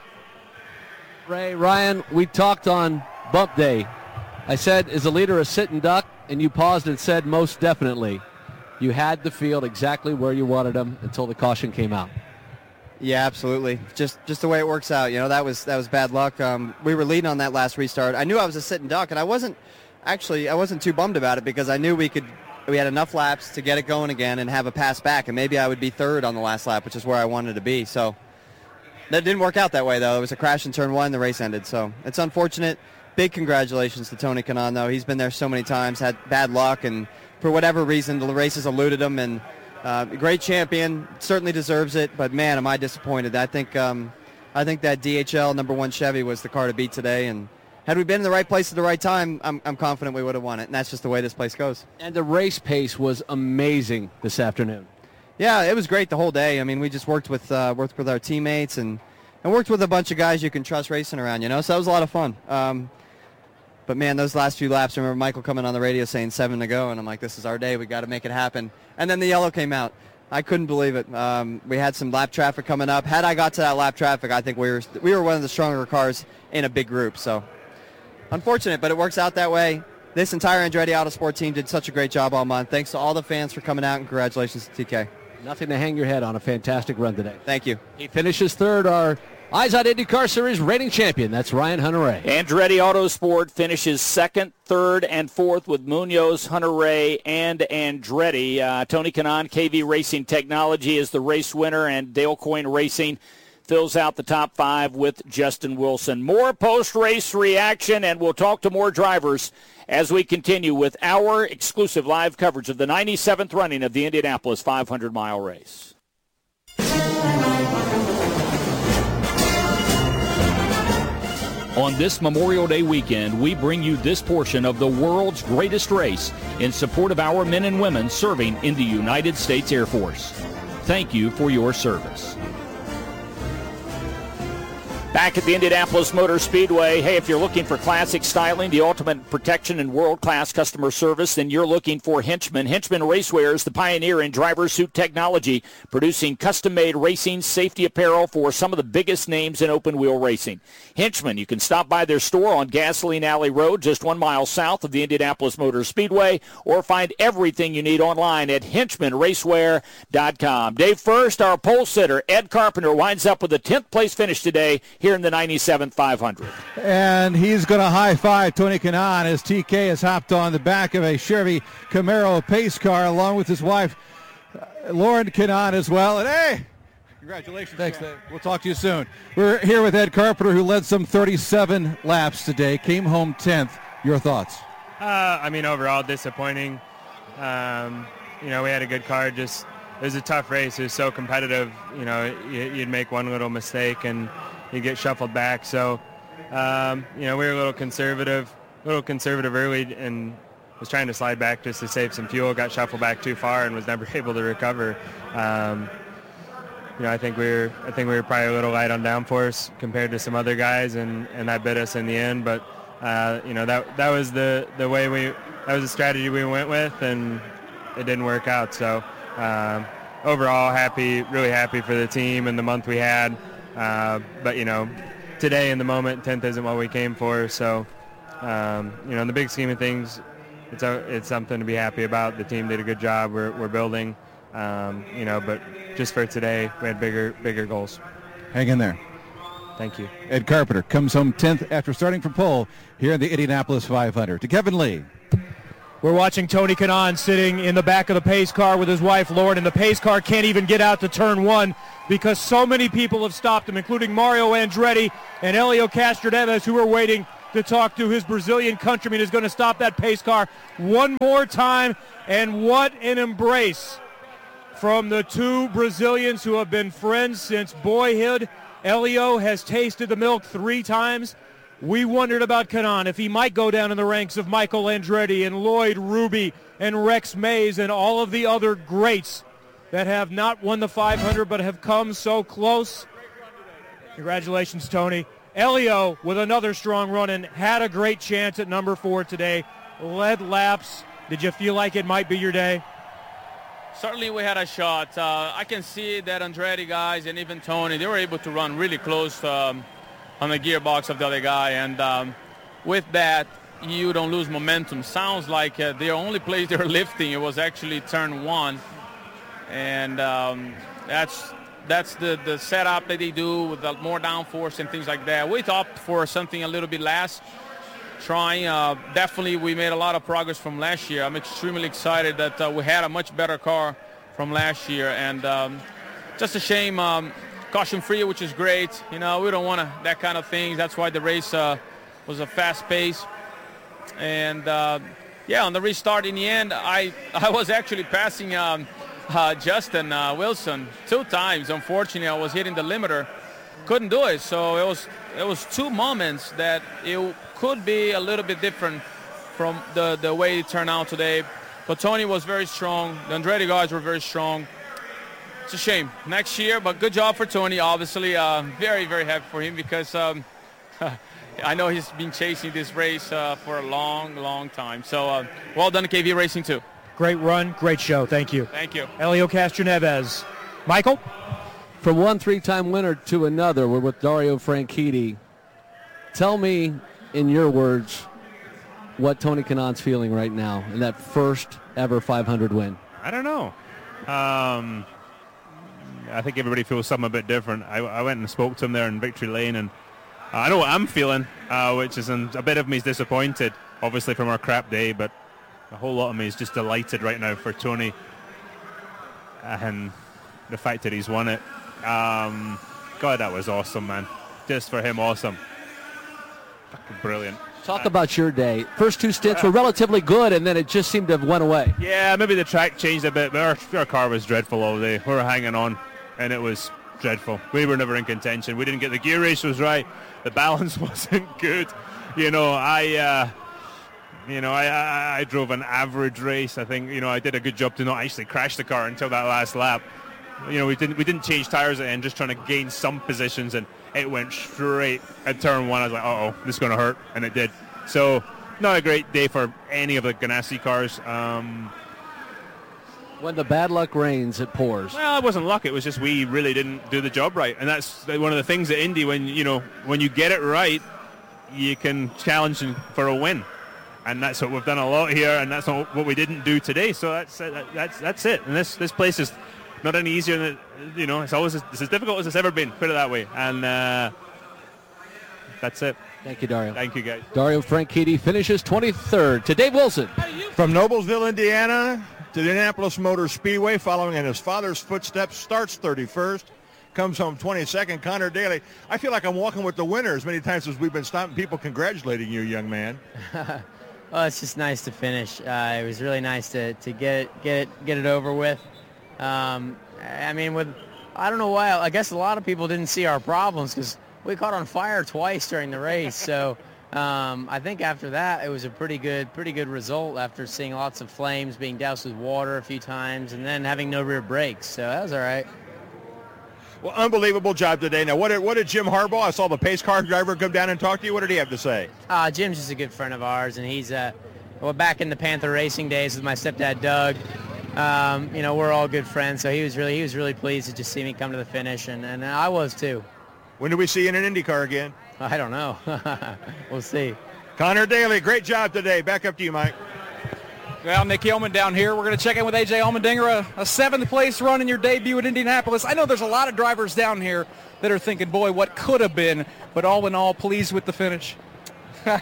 Ray, Ryan, we talked on bump day. I said, is the leader a sitting duck? And you paused and said, most definitely. You had the field exactly where you wanted them until the caution came out. Yeah, absolutely. Just just the way it works out. You know, that was that was bad luck. Um, we were leading on that last restart. I knew I was a sitting duck, and I wasn't actually I wasn't too bummed about it because I knew we could we had enough laps to get it going again and have a pass back, and maybe I would be third on the last lap, which is where I wanted to be. So that didn't work out that way, though. It was a crash in turn one. The race ended. So it's unfortunate. Big congratulations to Tony Kanaan, though. He's been there so many times, had bad luck, and for whatever reason, the races eluded him, and uh, great champion, certainly deserves it. But man, am I disappointed. I think um, I think that D H L number one Chevy was the car to beat today, and had we been in the right place at the right time, I'm, I'm confident we would have won it. And that's just the way this place goes. And the race pace was amazing this afternoon. Yeah, it was great the whole day. I mean, we just worked with uh, worked with our teammates and and worked with a bunch of guys you can trust racing around. You know, so that was a lot of fun. Um, But, man, those last few laps, I remember Michael coming on the radio saying seven to go, and I'm like, this is our day. We got to make it happen. And then the yellow came out. I couldn't believe it. Um, we had some lap traffic coming up. Had I got to that lap traffic, I think we were we were one of the stronger cars in a big group. So, unfortunate, but it works out that way. This entire Andretti Autosport team did such a great job all month. Thanks to all the fans for coming out, and congratulations to T K. Nothing to hang your head on. A fantastic run today. Thank you. He finishes third. Our Eyes on IndyCar Series reigning champion. That's Ryan Hunter-Reay. Andretti Autosport finishes second, third, and fourth with Munoz, Hunter-Reay, and Andretti. Uh, Tony Kanaan, K V Racing Technology, is the race winner, and Dale Coyne Racing fills out the top five with Justin Wilson. More post-race reaction, and we'll talk to more drivers as we continue with our exclusive live coverage of the ninety-seventh running of the Indianapolis five hundred mile race. On this Memorial Day weekend, we bring you this portion of the world's greatest race in support of our men and women serving in the United States Air Force. Thank you for your service. Back at the Indianapolis Motor Speedway, hey, if you're looking for classic styling, the ultimate protection, and world-class customer service, then you're looking for Henchman. Henchman Racewear is the pioneer in driver suit technology, producing custom-made racing safety apparel for some of the biggest names in open-wheel racing. Henchman, you can stop by their store on Gasoline Alley Road, just one mile south of the Indianapolis Motor Speedway, or find everything you need online at henchman racewear dot com. Dave First, our pole sitter, Ed Carpenter, winds up with a tenth place finish today here in the ninety-seventh five hundred. And he's going to high-five Tony Kanaan as T K has hopped on the back of a Chevy Camaro pace car along with his wife, uh, Lauren Kanaan, as well. And, hey, congratulations. Thanks, Dave. We'll talk to you soon. We're here with Ed Carpenter, who led some thirty-seven laps today, came home tenth. Your thoughts? Uh, I mean, overall disappointing. Um, you know, we had a good car, just it was a tough race. It was so competitive. You know, you'd make one little mistake and you get shuffled back. So, um, you know, we were a little conservative, a little conservative early, and was trying to slide back just to save some fuel. Got shuffled back too far and was never able to recover. Um, you know, I think we were, I think we were probably a little light on downforce compared to some other guys, and, and that bit us in the end. But uh, you know, that that was the the way we, that was the strategy we went with, and it didn't work out. So um, overall, happy, really happy for the team and the month we had. Uh, but you know, today in the moment, tenth isn't what we came for. So um, you know, in the big scheme of things, it's a, it's something to be happy about. The team did a good job. We're we're building. Um, you know, but just for today, we had bigger, bigger goals. Hang in there. Thank you. Ed Carpenter comes home tenth after starting from pole here in the Indianapolis five hundred. To Kevin Lee. We're watching Tony Kanaan sitting in the back of the pace car with his wife, Lauren, and the pace car can't even get out to turn one because so many people have stopped him, including Mario Andretti and Helio Castroneves, who are waiting to talk to his Brazilian countryman, is going to stop that pace car one more time. And what an embrace from the two Brazilians who have been friends since boyhood. Helio has tasted the milk three times. We wondered about Kanaan, if he might go down in the ranks of Michael Andretti and Lloyd Ruby and Rex Mays and all of the other greats that have not won the five hundred but have come so close. Congratulations, Tony. Helio with another strong run and had a great chance at number four today. Led laps. Did you feel like it might be your day? Certainly we had a shot. Uh, I can see that Andretti guys and even Tony, they were able to run really close um, on the gearbox of the other guy. And um, with that, you don't lose momentum. Sounds like uh, the only place they were lifting, it was actually turn one. And um, that's that's the, the setup that they do with the more downforce and things like that. We opt for something a little bit less. Trying, uh, definitely we made a lot of progress from last year. I'm extremely excited that uh, we had a much better car from last year, and um, just a shame, um, caution free, which is great. You know, we don't want to, that kind of thing. That's why the race uh, was a fast pace. And uh, yeah, on the restart in the end, I, I was actually passing um, uh, Justin uh, Wilson two times. Unfortunately, I was hitting the limiter, couldn't do it. So it was, it was two moments that it could be a little bit different from the, the way it turned out today. But Tony was very strong. The Andretti guys were very strong. It's a shame. Next year, but good job for Tony, obviously. Uh, very, very happy for him because um, I know he's been chasing this race uh, for a long, long time. So uh, well done, K V Racing too. Great run, great show. Thank you. Thank you. Helio Castroneves. Michael? From one three-time winner to another, we're with Dario Franchitti. Tell me, in your words, what Tony Kanaan's feeling right now in that first ever five hundred win. I don't know. Um, I think everybody feels something a bit different. I, I went and spoke to him there in Victory Lane, and uh, I know what I'm feeling, uh, which is um, a bit of me is disappointed, obviously, from our crap day, but a whole lot of me is just delighted right now for Tony and the fact that he's won it. Um, God, that was awesome, man. Just for him, awesome. Fucking brilliant. Talk about your day. First two stints were relatively good, and then it just seemed to have went away. Yeah, maybe the track changed a bit, but our, our car was dreadful all day. We were hanging on, and it was dreadful. We were never in contention. We didn't get the gear ratios right. The balance wasn't good. You know, I, uh, you know, I, I, I drove an average race. I think, you know, I did a good job to not actually crash the car until that last lap. You know, we didn't we didn't change tires at the end, just trying to gain some positions, and it went straight at turn one. I was like, uh-oh, this is going to hurt, and it did. So, not a great day for any of the Ganassi cars. Um, when the bad luck rains, it pours. Well, it wasn't luck. It was just we really didn't do the job right, and that's one of the things at Indy. When you know when you get it right, you can challenge for a win, and that's what we've done a lot here, and that's not what we didn't do today. So that's that's that's it. And this this place is not any easier than it, you know. It's always it's as difficult as it's ever been. Put it that way, and uh, that's it. Thank you, Dario. Thank you, guys. Dario Franchitti finishes twenty-third. To Dave Wilson. From Noblesville, Indiana, to the Indianapolis Motor Speedway, following in his father's footsteps, starts thirty-first, comes home twenty-second. Connor Daly. I feel like I'm walking with the winners many times as we've been stopping people congratulating you, young man. Well, it's just nice to finish. Uh, it was really nice to, to get it, get it, get it over with. Um, I mean, with I don't know why. I guess a lot of people didn't see our problems because we caught on fire twice during the race. So um, I think after that, it was a pretty good, pretty good result after seeing lots of flames, being doused with water a few times, and then having no rear brakes. So that was all right. Well, unbelievable job today. Now, what did, what did Jim Harbaugh, I saw the pace car driver, come down and talk to you. What did he have to say? Uh, Jim's just a good friend of ours, and he's uh, well, back in the Panther racing days with my stepdad, Doug. Um, you know, we're all good friends, so he was really he was really pleased to just see me come to the finish, and, and I was too. When do we see you in an IndyCar again? I don't know. We'll see. Connor Daly, great job today. Back up to you, Mike. Well, Nick Yeoman down here. We're going to check in with A J Allmendinger, a, a seventh place run in your debut at Indianapolis. I know there's a lot of drivers down here that are thinking, boy, what could have been, but all in all, pleased with the finish. uh,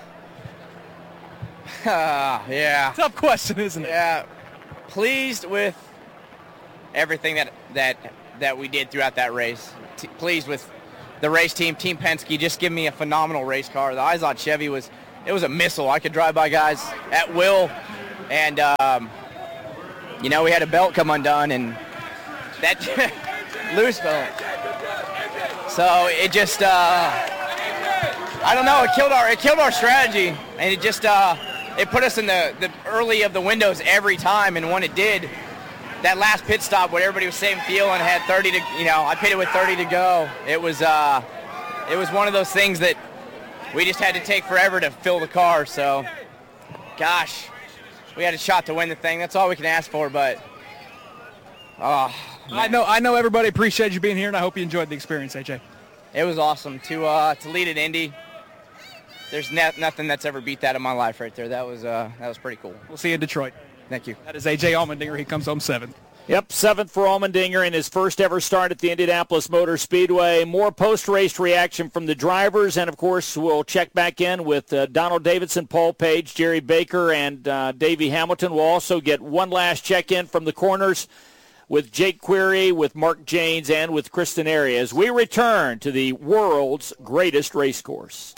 yeah. Tough question, isn't it? Yeah. Pleased with everything that that that we did throughout that race. T- pleased with the race team, Team Penske, just giving me a phenomenal race car. The Izod Chevy was it was a missile. I could drive by guys at will, and um, you know we had a belt come undone and that loose belt. So it just uh, I don't know. It killed our it killed our strategy, and it just. Uh, It put us in the, the early of the windows every time, and when it did, that last pit stop where everybody was same fuel and had thirty to, you know, I pitted with thirty to go. It was, uh, it was one of those things that we just had to take forever to fill the car. So, gosh, we had a shot to win the thing. That's all we can ask for. But, oh, I know, I know everybody appreciates you being here, and I hope you enjoyed the experience, A J. It was awesome to uh, to lead at Indy. There's ne- nothing that's ever beat that in my life right there. That was uh, that was pretty cool. We'll see you in Detroit. Thank you. That is A J Allmendinger. He comes home seventh. Yep, seventh for Allmendinger in his first ever start at the Indianapolis Motor Speedway. More post-race reaction from the drivers, and, of course, we'll check back in with uh, Donald Davidson, Paul Page, Jerry Baker, and uh, Davey Hamilton. We'll also get one last check-in from the corners with Jake Query, with Mark Janes, and with Kristen Airy as we return to the world's greatest race course.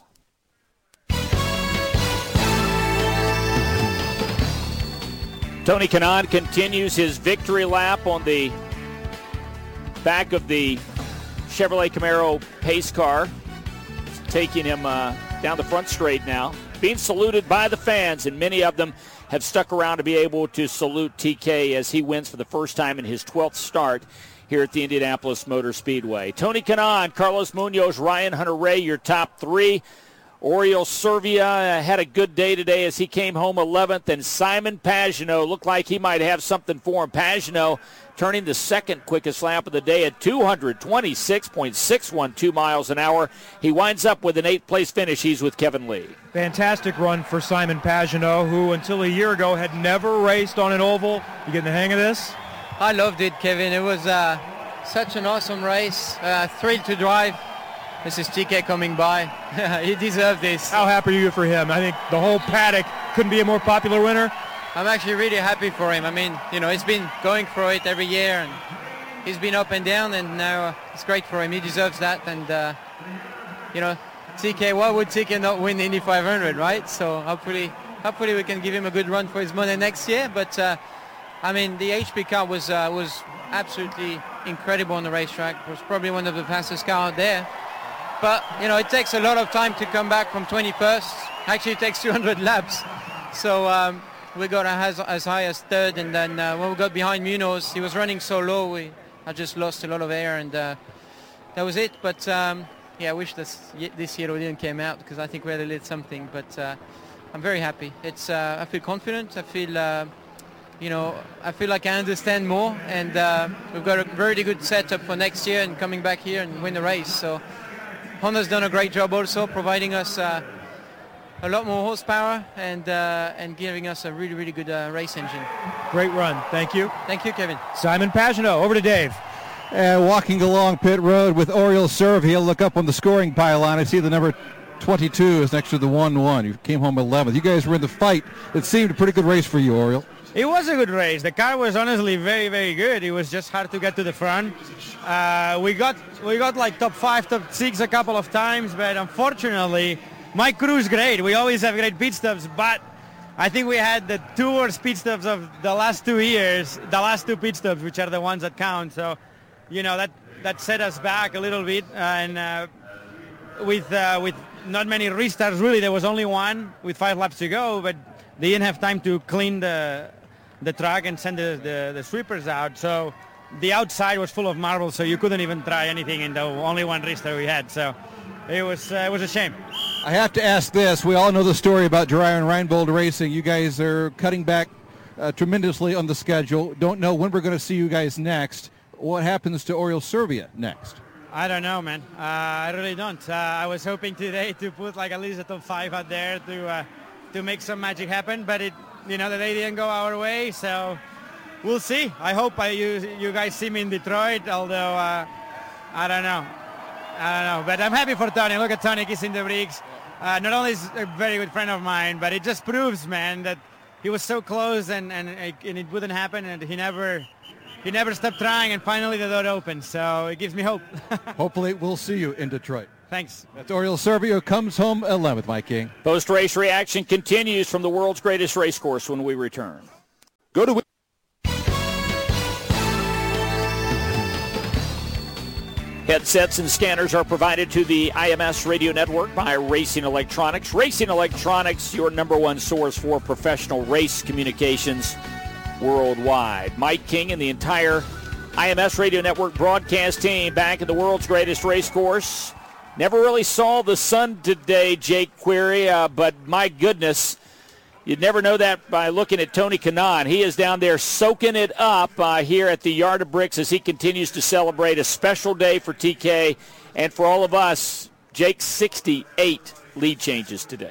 Tony Kanaan continues his victory lap on the back of the Chevrolet Camaro pace car. It's taking him uh, down the front straight now. Being saluted by the fans, and many of them have stuck around to be able to salute T K as he wins for the first time in his twelfth start here at the Indianapolis Motor Speedway. Tony Kanaan, Carlos Munoz, Ryan Hunter-Reay, your top three. Oriol Servia had a good day today as he came home eleventh, and Simon Pagenaud looked like he might have something for him. Pagenaud turning the second quickest lap of the day at two twenty-six point six one two miles an hour. He winds up with an eighth-place finish. He's with Kevin Lee. Fantastic run for Simon Pagenaud, who until a year ago had never raced on an oval. You getting the hang of this? I loved it, Kevin. It was uh, such an awesome race. Uh, thrilled to drive. This is T K coming by. He deserves this. How happy are you for him? I think the whole paddock couldn't be a more popular winner. I'm actually really happy for him. I mean, you know, he's been going for it every year, and he's been up and down, and now uh, it's great for him. He deserves that, and, uh, you know, T K, why would T K not win the Indy five hundred, right? So hopefully, hopefully we can give him a good run for his money next year. But, uh, I mean, the H P car was, uh, was absolutely incredible on the racetrack. It was probably one of the fastest cars out there. But, you know, it takes a lot of time to come back from twenty-first. Actually, it takes two hundred laps. So um, we got as, as high as third. And then uh, when we got behind Munoz, he was running so low, we I just lost a lot of air. And uh, that was it. But, um, yeah, I wish this, this year we didn't came out because I think we had a little something. But uh, I'm very happy. It's uh, I feel confident. I feel, uh, you know, I feel like I understand more. And uh, we've got a very good setup for next year and coming back here and win the race. So Honda's done a great job also, providing us uh, a lot more horsepower and uh, and giving us a really, really good uh, race engine. Great run. Thank you. Thank you, Kevin. Simon Pagenaud, over to Dave. And walking along pit road with Oriol Servia, look up on the scoring pylon. I see the number twenty-two is next to the one one. You came home eleventh. You guys were in the fight. It seemed a pretty good race for you, Oriol. It was a good race. The car was honestly very, very good. It was just hard to get to the front. Uh, we got we got like top five, top six a couple of times, but unfortunately, my crew is great. We always have great pit stops, but I think we had the two worst pit stops of the last two years, the last two pit stops, which are the ones that count. So, you know, that, that set us back a little bit. Uh, and uh, with uh, with not many restarts, really, there was only one with five laps to go, but they didn't have time to clean the the track and send the, the, the sweepers out. So the outside was full of marbles, so you couldn't even try anything in the only one restart we had. So it was uh, it was a shame. I have to ask this. We all know the story about Dreyer and Reinbold Racing. You guys are cutting back uh, tremendously on the schedule. Don't know when we're going to see you guys next. What happens to Oriol Servia next? I don't know, man. Uh, I really don't. Uh, I was hoping today to put like at least a top five out there to uh, to make some magic happen, but it, you know, the day didn't go our way. So we'll see. I hope I, you you guys see me in Detroit. Although uh, I don't know. I don't know, but I'm happy for Tony. Look at Tony kissing the bricks. Uh, not only is a very good friend of mine, but it just proves, man, that he was so close and, and, and it wouldn't happen, and he never he never stopped trying, and finally the door opened. So it gives me hope. Hopefully we'll see you in Detroit. Thanks. That's Oriol Servia, comes home eleventh, Mike King. Post-race reaction continues from the world's greatest race course when we return. Go to Headsets and scanners are provided to the I M S Radio Network by Racing Electronics. Racing Electronics, your number one source for professional race communications worldwide. Mike King and the entire I M S Radio Network broadcast team back at the world's greatest race course. Never really saw the sun today, Jake Query, uh, but my goodness, you'd never know that by looking at Tony Kanaan. He is down there soaking it up uh, here at the Yard of Bricks as he continues to celebrate a special day for T K and for all of us. Jake, sixty-eight lead changes today.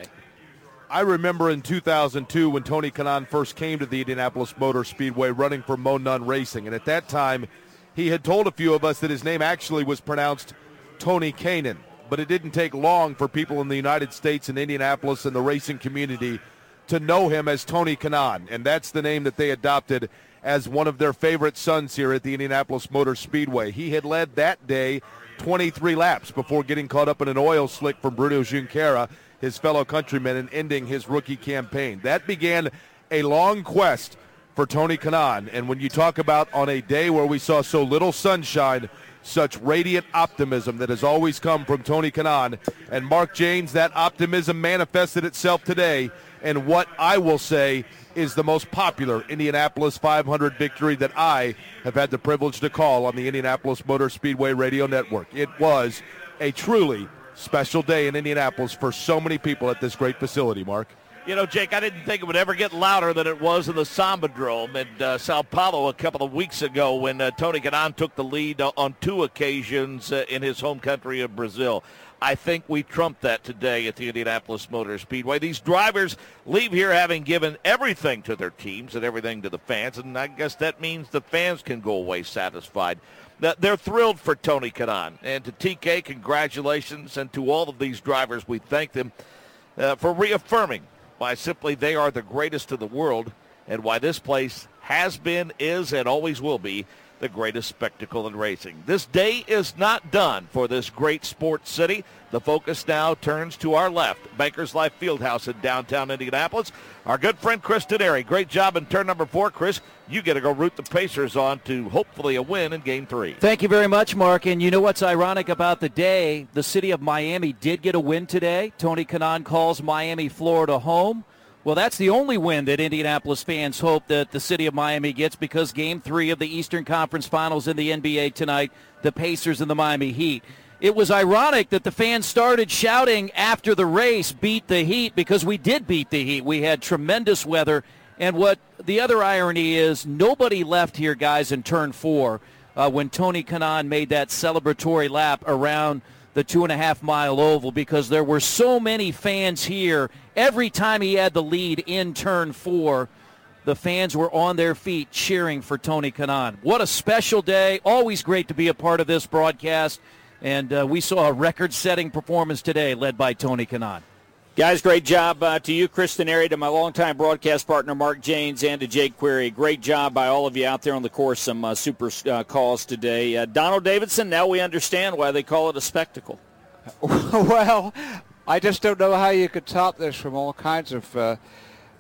I remember in two thousand two when Tony Kanaan first came to the Indianapolis Motor Speedway running for Mo Nunn Racing, and at that time he had told a few of us that his name actually was pronounced Tony Kanan, but it didn't take long for people in the United States and Indianapolis and the racing community to know him as Tony Kanaan, and that's the name that they adopted as one of their favorite sons here at the Indianapolis Motor Speedway. He had led that day twenty-three laps before getting caught up in an oil slick from Bruno Junqueira, his fellow countryman, and ending his rookie campaign. That began a long quest for Tony Kanaan, and when you talk about on a day where we saw so little sunshine, such radiant optimism that has always come from Tony Kanaan and Mark Jaynes, that optimism manifested itself today in what I will say is the most popular Indianapolis five hundred victory that I have had the privilege to call on the Indianapolis Motor Speedway Radio Network. It was a truly special day in Indianapolis for so many people at this great facility, Mark. You know, Jake, I didn't think it would ever get louder than it was in the Sambadrome in uh, Sao Paulo a couple of weeks ago when uh, Tony Kanaan took the lead uh, on two occasions uh, in his home country of Brazil. I think we trumped that today at the Indianapolis Motor Speedway. These drivers leave here having given everything to their teams and everything to the fans, and I guess that means the fans can go away satisfied. They're thrilled for Tony Kanaan. And to T K, congratulations, and to all of these drivers, we thank them uh, for reaffirming why simply they are the greatest in the world and why this place has been, is, and always will be the greatest spectacle in racing. This day is not done for this great sports city. The focus now turns to our left, Bankers Life Fieldhouse in downtown Indianapolis. Our good friend Chris Denari, great job in turn number four. Chris, you get to go root the Pacers on to hopefully a win in game three. Thank you very much, Mark. And you know what's ironic about the day? The city of Miami did get a win today. Tony Kanaan calls Miami, Florida home. Well, that's the only win that Indianapolis fans hope that the city of Miami gets, because game three of the Eastern Conference Finals in the N B A tonight, the Pacers and the Miami Heat. It was ironic that the fans started shouting after the race, beat the Heat, because we did beat the Heat. We had tremendous weather. And what the other irony is, nobody left here, guys, in turn four uh, when Tony Kanaan made that celebratory lap around the two-and-a-half-mile oval, because there were so many fans here. Every time he had the lead in turn four, the fans were on their feet cheering for Tony Kanaan. What a special day. Always great to be a part of this broadcast. And uh, we saw a record-setting performance today led by Tony Kanaan. Guys, great job uh, to you, Chris Denari, to my longtime broadcast partner, Mark Jaynes, and to Jake Query. Great job by all of you out there on the course. Some uh, super uh, calls today. Uh, Donald Davidson, now we understand why they call it a spectacle. Well, I just don't know how you could top this from all kinds of uh,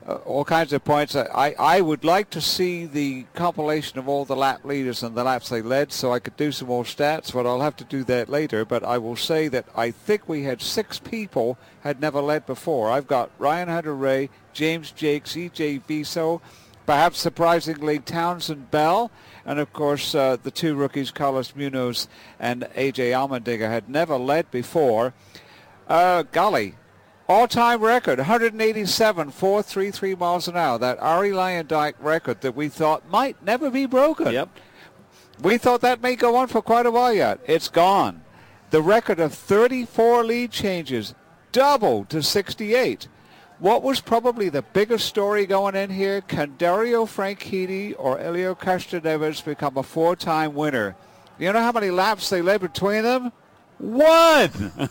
uh, all kinds of points. I, I would like to see the compilation of all the lap leaders and the laps they led so I could do some more stats, but I'll have to do that later. But I will say that I think we had six people had never led before. I've got Ryan Hunter-Reay, James Jakes, E J Viso, perhaps surprisingly Townsend Bell, and of course uh, the two rookies, Carlos Munoz and A J Allmendinger, had never led before. Uh, golly. All-time record, one eighty-seven point four three three miles an hour. That Arie Luyendyk record that we thought might never be broken. Yep. We thought that may go on for quite a while yet. It's gone. The record of thirty-four lead changes doubled to sixty-eight. What was probably the biggest story going in here? Can Dario Franchitti or Helio Castroneves become a four-time winner? You know how many laps they led between them? One!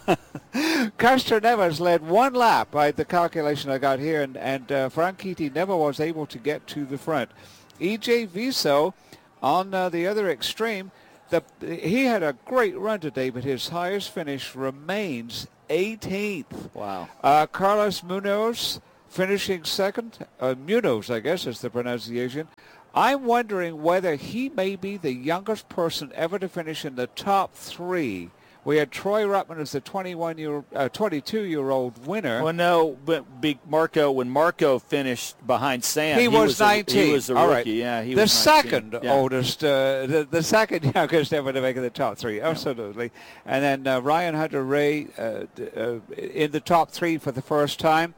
Castroneves led one lap by the calculation I got here, and, and uh, Franchitti never was able to get to the front. E J Viso on uh, the other extreme, the, he had a great run today, but his highest finish remains eighteenth. Wow. Uh, Carlos Munoz finishing second. Uh, Munoz, I guess is the pronunciation. I'm wondering whether he may be the youngest person ever to finish in the top three. We had Troy Ruttman as the twenty-one-year, uh, twenty-two-year-old winner. Well, no, but be Marco, when Marco finished behind Sam, he, he was, was nineteen. A, he was a All rookie. right. Yeah, he the was second yeah. oldest, uh, the, the second youngest ever to make the top three. Absolutely. Yeah. And then uh, Ryan Hunter-Reay uh, uh, in the top three for the first time.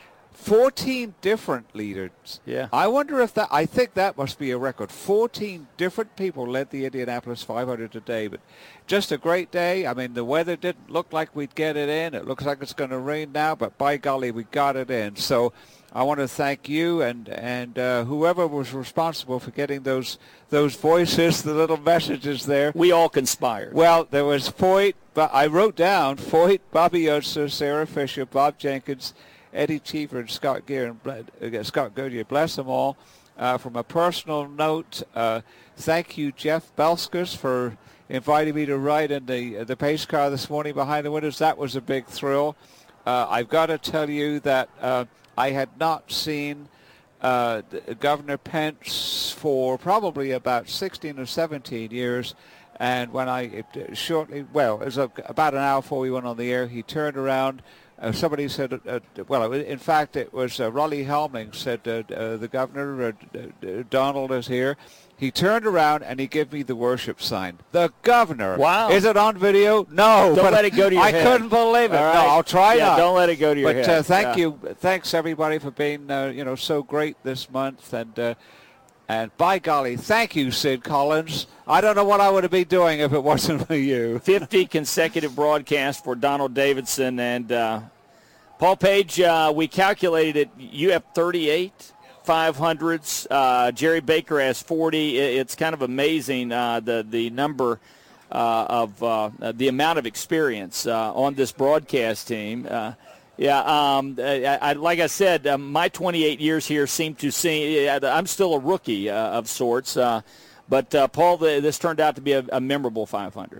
fourteen different leaders. Yeah. I wonder if that, I think that must be a record. fourteen different people led the Indianapolis five hundred today, but just a great day. I mean, the weather didn't look like we'd get it in. It looks like it's going to rain now, but by golly, we got it in. So I want to thank you and, and uh, whoever was responsible for getting those those voices, the little messages there. We all conspired. Well, there was Foyt, but I wrote down Foyt, Bobby Yosa, Sarah Fisher, Bob Jenkins, Eddie Cheever, and Scott Gear and uh, Scott Goodyear. Bless them all. Uh, from a personal note, uh, thank you, Jeff Belskis, for inviting me to ride in the uh, the pace car this morning behind the windows. That was a big thrill. Uh, I've got to tell you that uh, I had not seen uh, Governor Pence for probably about sixteen or seventeen years. And when I it, shortly, well, it was a, about an hour before we went on the air, he turned around. Uh, somebody said, uh, well, in fact, it was uh, Raleigh Helming said, uh, uh, the governor, uh, uh, Donald is here. He turned around and he gave me the worship sign. The governor. Wow. Is it on video? No. Don't but let it go to your I head. couldn't believe it. All right. No, I'll try yeah, not. Don't let it go to your but, head. But uh, thank yeah. you. Thanks, everybody, for being, uh, you know, so great this month. And, uh, and by golly, thank you, Sid Collins. I don't know what I would be doing if it wasn't for you. fifty consecutive broadcasts for Donald Davidson. And uh, Paul Page, uh, we calculated it. You have thirty-eight five hundreds. Uh, Jerry Baker has forty. It's kind of amazing uh, the the number uh, of uh, the amount of experience uh, on this broadcast team. Uh, yeah, um, I, I, like I said, uh, my twenty-eight years here seem to see. I'm still a rookie uh, of sorts, uh, but uh, Paul, the, this turned out to be a, a memorable five hundred.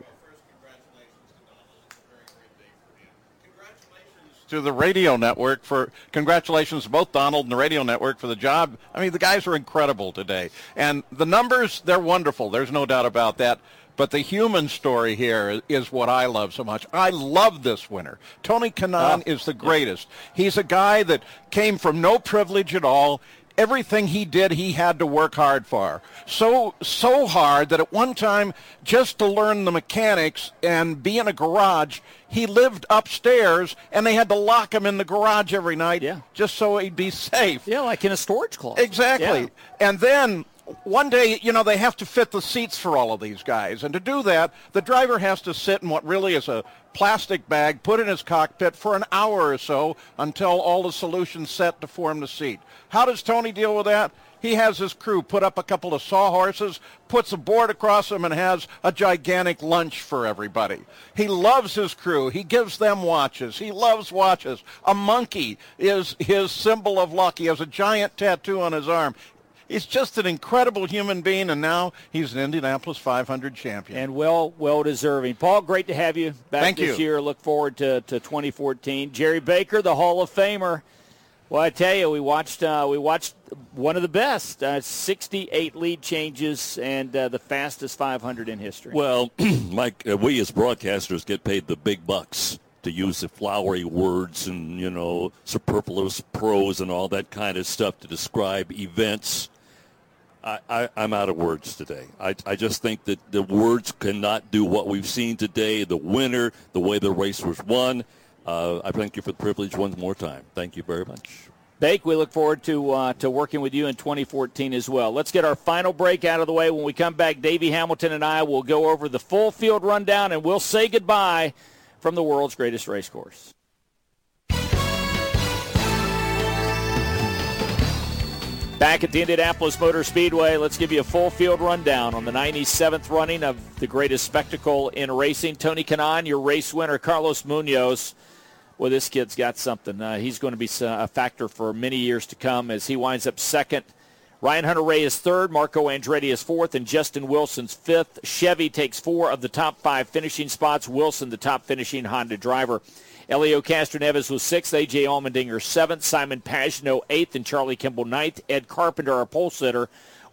To the radio network for congratulations to both Donald and the radio network for the job. I mean, the guys were incredible today. And the numbers, they're wonderful. There's no doubt about that. But the human story here is what I love so much. I love this winner. Tony Kanaan oh. is the greatest. He's a guy that came from no privilege at all. Everything he did, he had to work hard for. So, so hard that at one time, just to learn the mechanics and be in a garage, he lived upstairs, and they had to lock him in the garage every night yeah. just so he'd be safe. Yeah, like in a storage closet. Exactly. Yeah. And then one day, you know, they have to fit the seats for all of these guys. And to do that, the driver has to sit in what really is a plastic bag, put in his cockpit for an hour or so until all the solutions set to form the seat. How does Tony deal with that? He has his crew put up a couple of sawhorses, puts a board across them, and has a gigantic lunch for everybody. He loves his crew. He gives them watches. He loves watches. A monkey is his symbol of luck. He has a giant tattoo on his arm. He's just an incredible human being, and now he's an Indianapolis five hundred champion. And well, well deserving. Paul, great to have you back Thank this you. year. Look forward to, to twenty fourteen. Jerry Baker, the Hall of Famer. Well, I tell you, we watched uh, we watched one of the best, uh, sixty-eight lead changes and uh, the fastest five hundred in history. Well, Mike, uh, we as broadcasters get paid the big bucks to use the flowery words and, you know, superfluous prose and all that kind of stuff to describe events. I, I, I'm out of words today. I, I just think that the words cannot do what we've seen today, the winner, the way the race was won. Uh, I thank you for the privilege once more time. Thank you very much. Bake, we look forward to uh, to working with you in twenty fourteen as well. Let's get our final break out of the way. When we come back, Davey Hamilton and I will go over the full field rundown, and we'll say goodbye from the world's greatest race course. Back at the Indianapolis Motor Speedway, let's give you a full field rundown on the ninety-seventh running of the greatest spectacle in racing. Tony Kanaan, your race winner. Carlos Munoz. Well, this kid's got something. Uh, he's going to be a factor for many years to come as he winds up second. Ryan Hunter-Reay is third. Marco Andretti is fourth, and Justin Wilson's fifth. Chevy takes four of the top five finishing spots. Wilson, the top finishing Honda driver. Elio Castroneves was sixth. A J. Allmendinger seventh. Simon Pagenaud eighth, and Charlie Kimball ninth. Ed Carpenter, our pole sitter,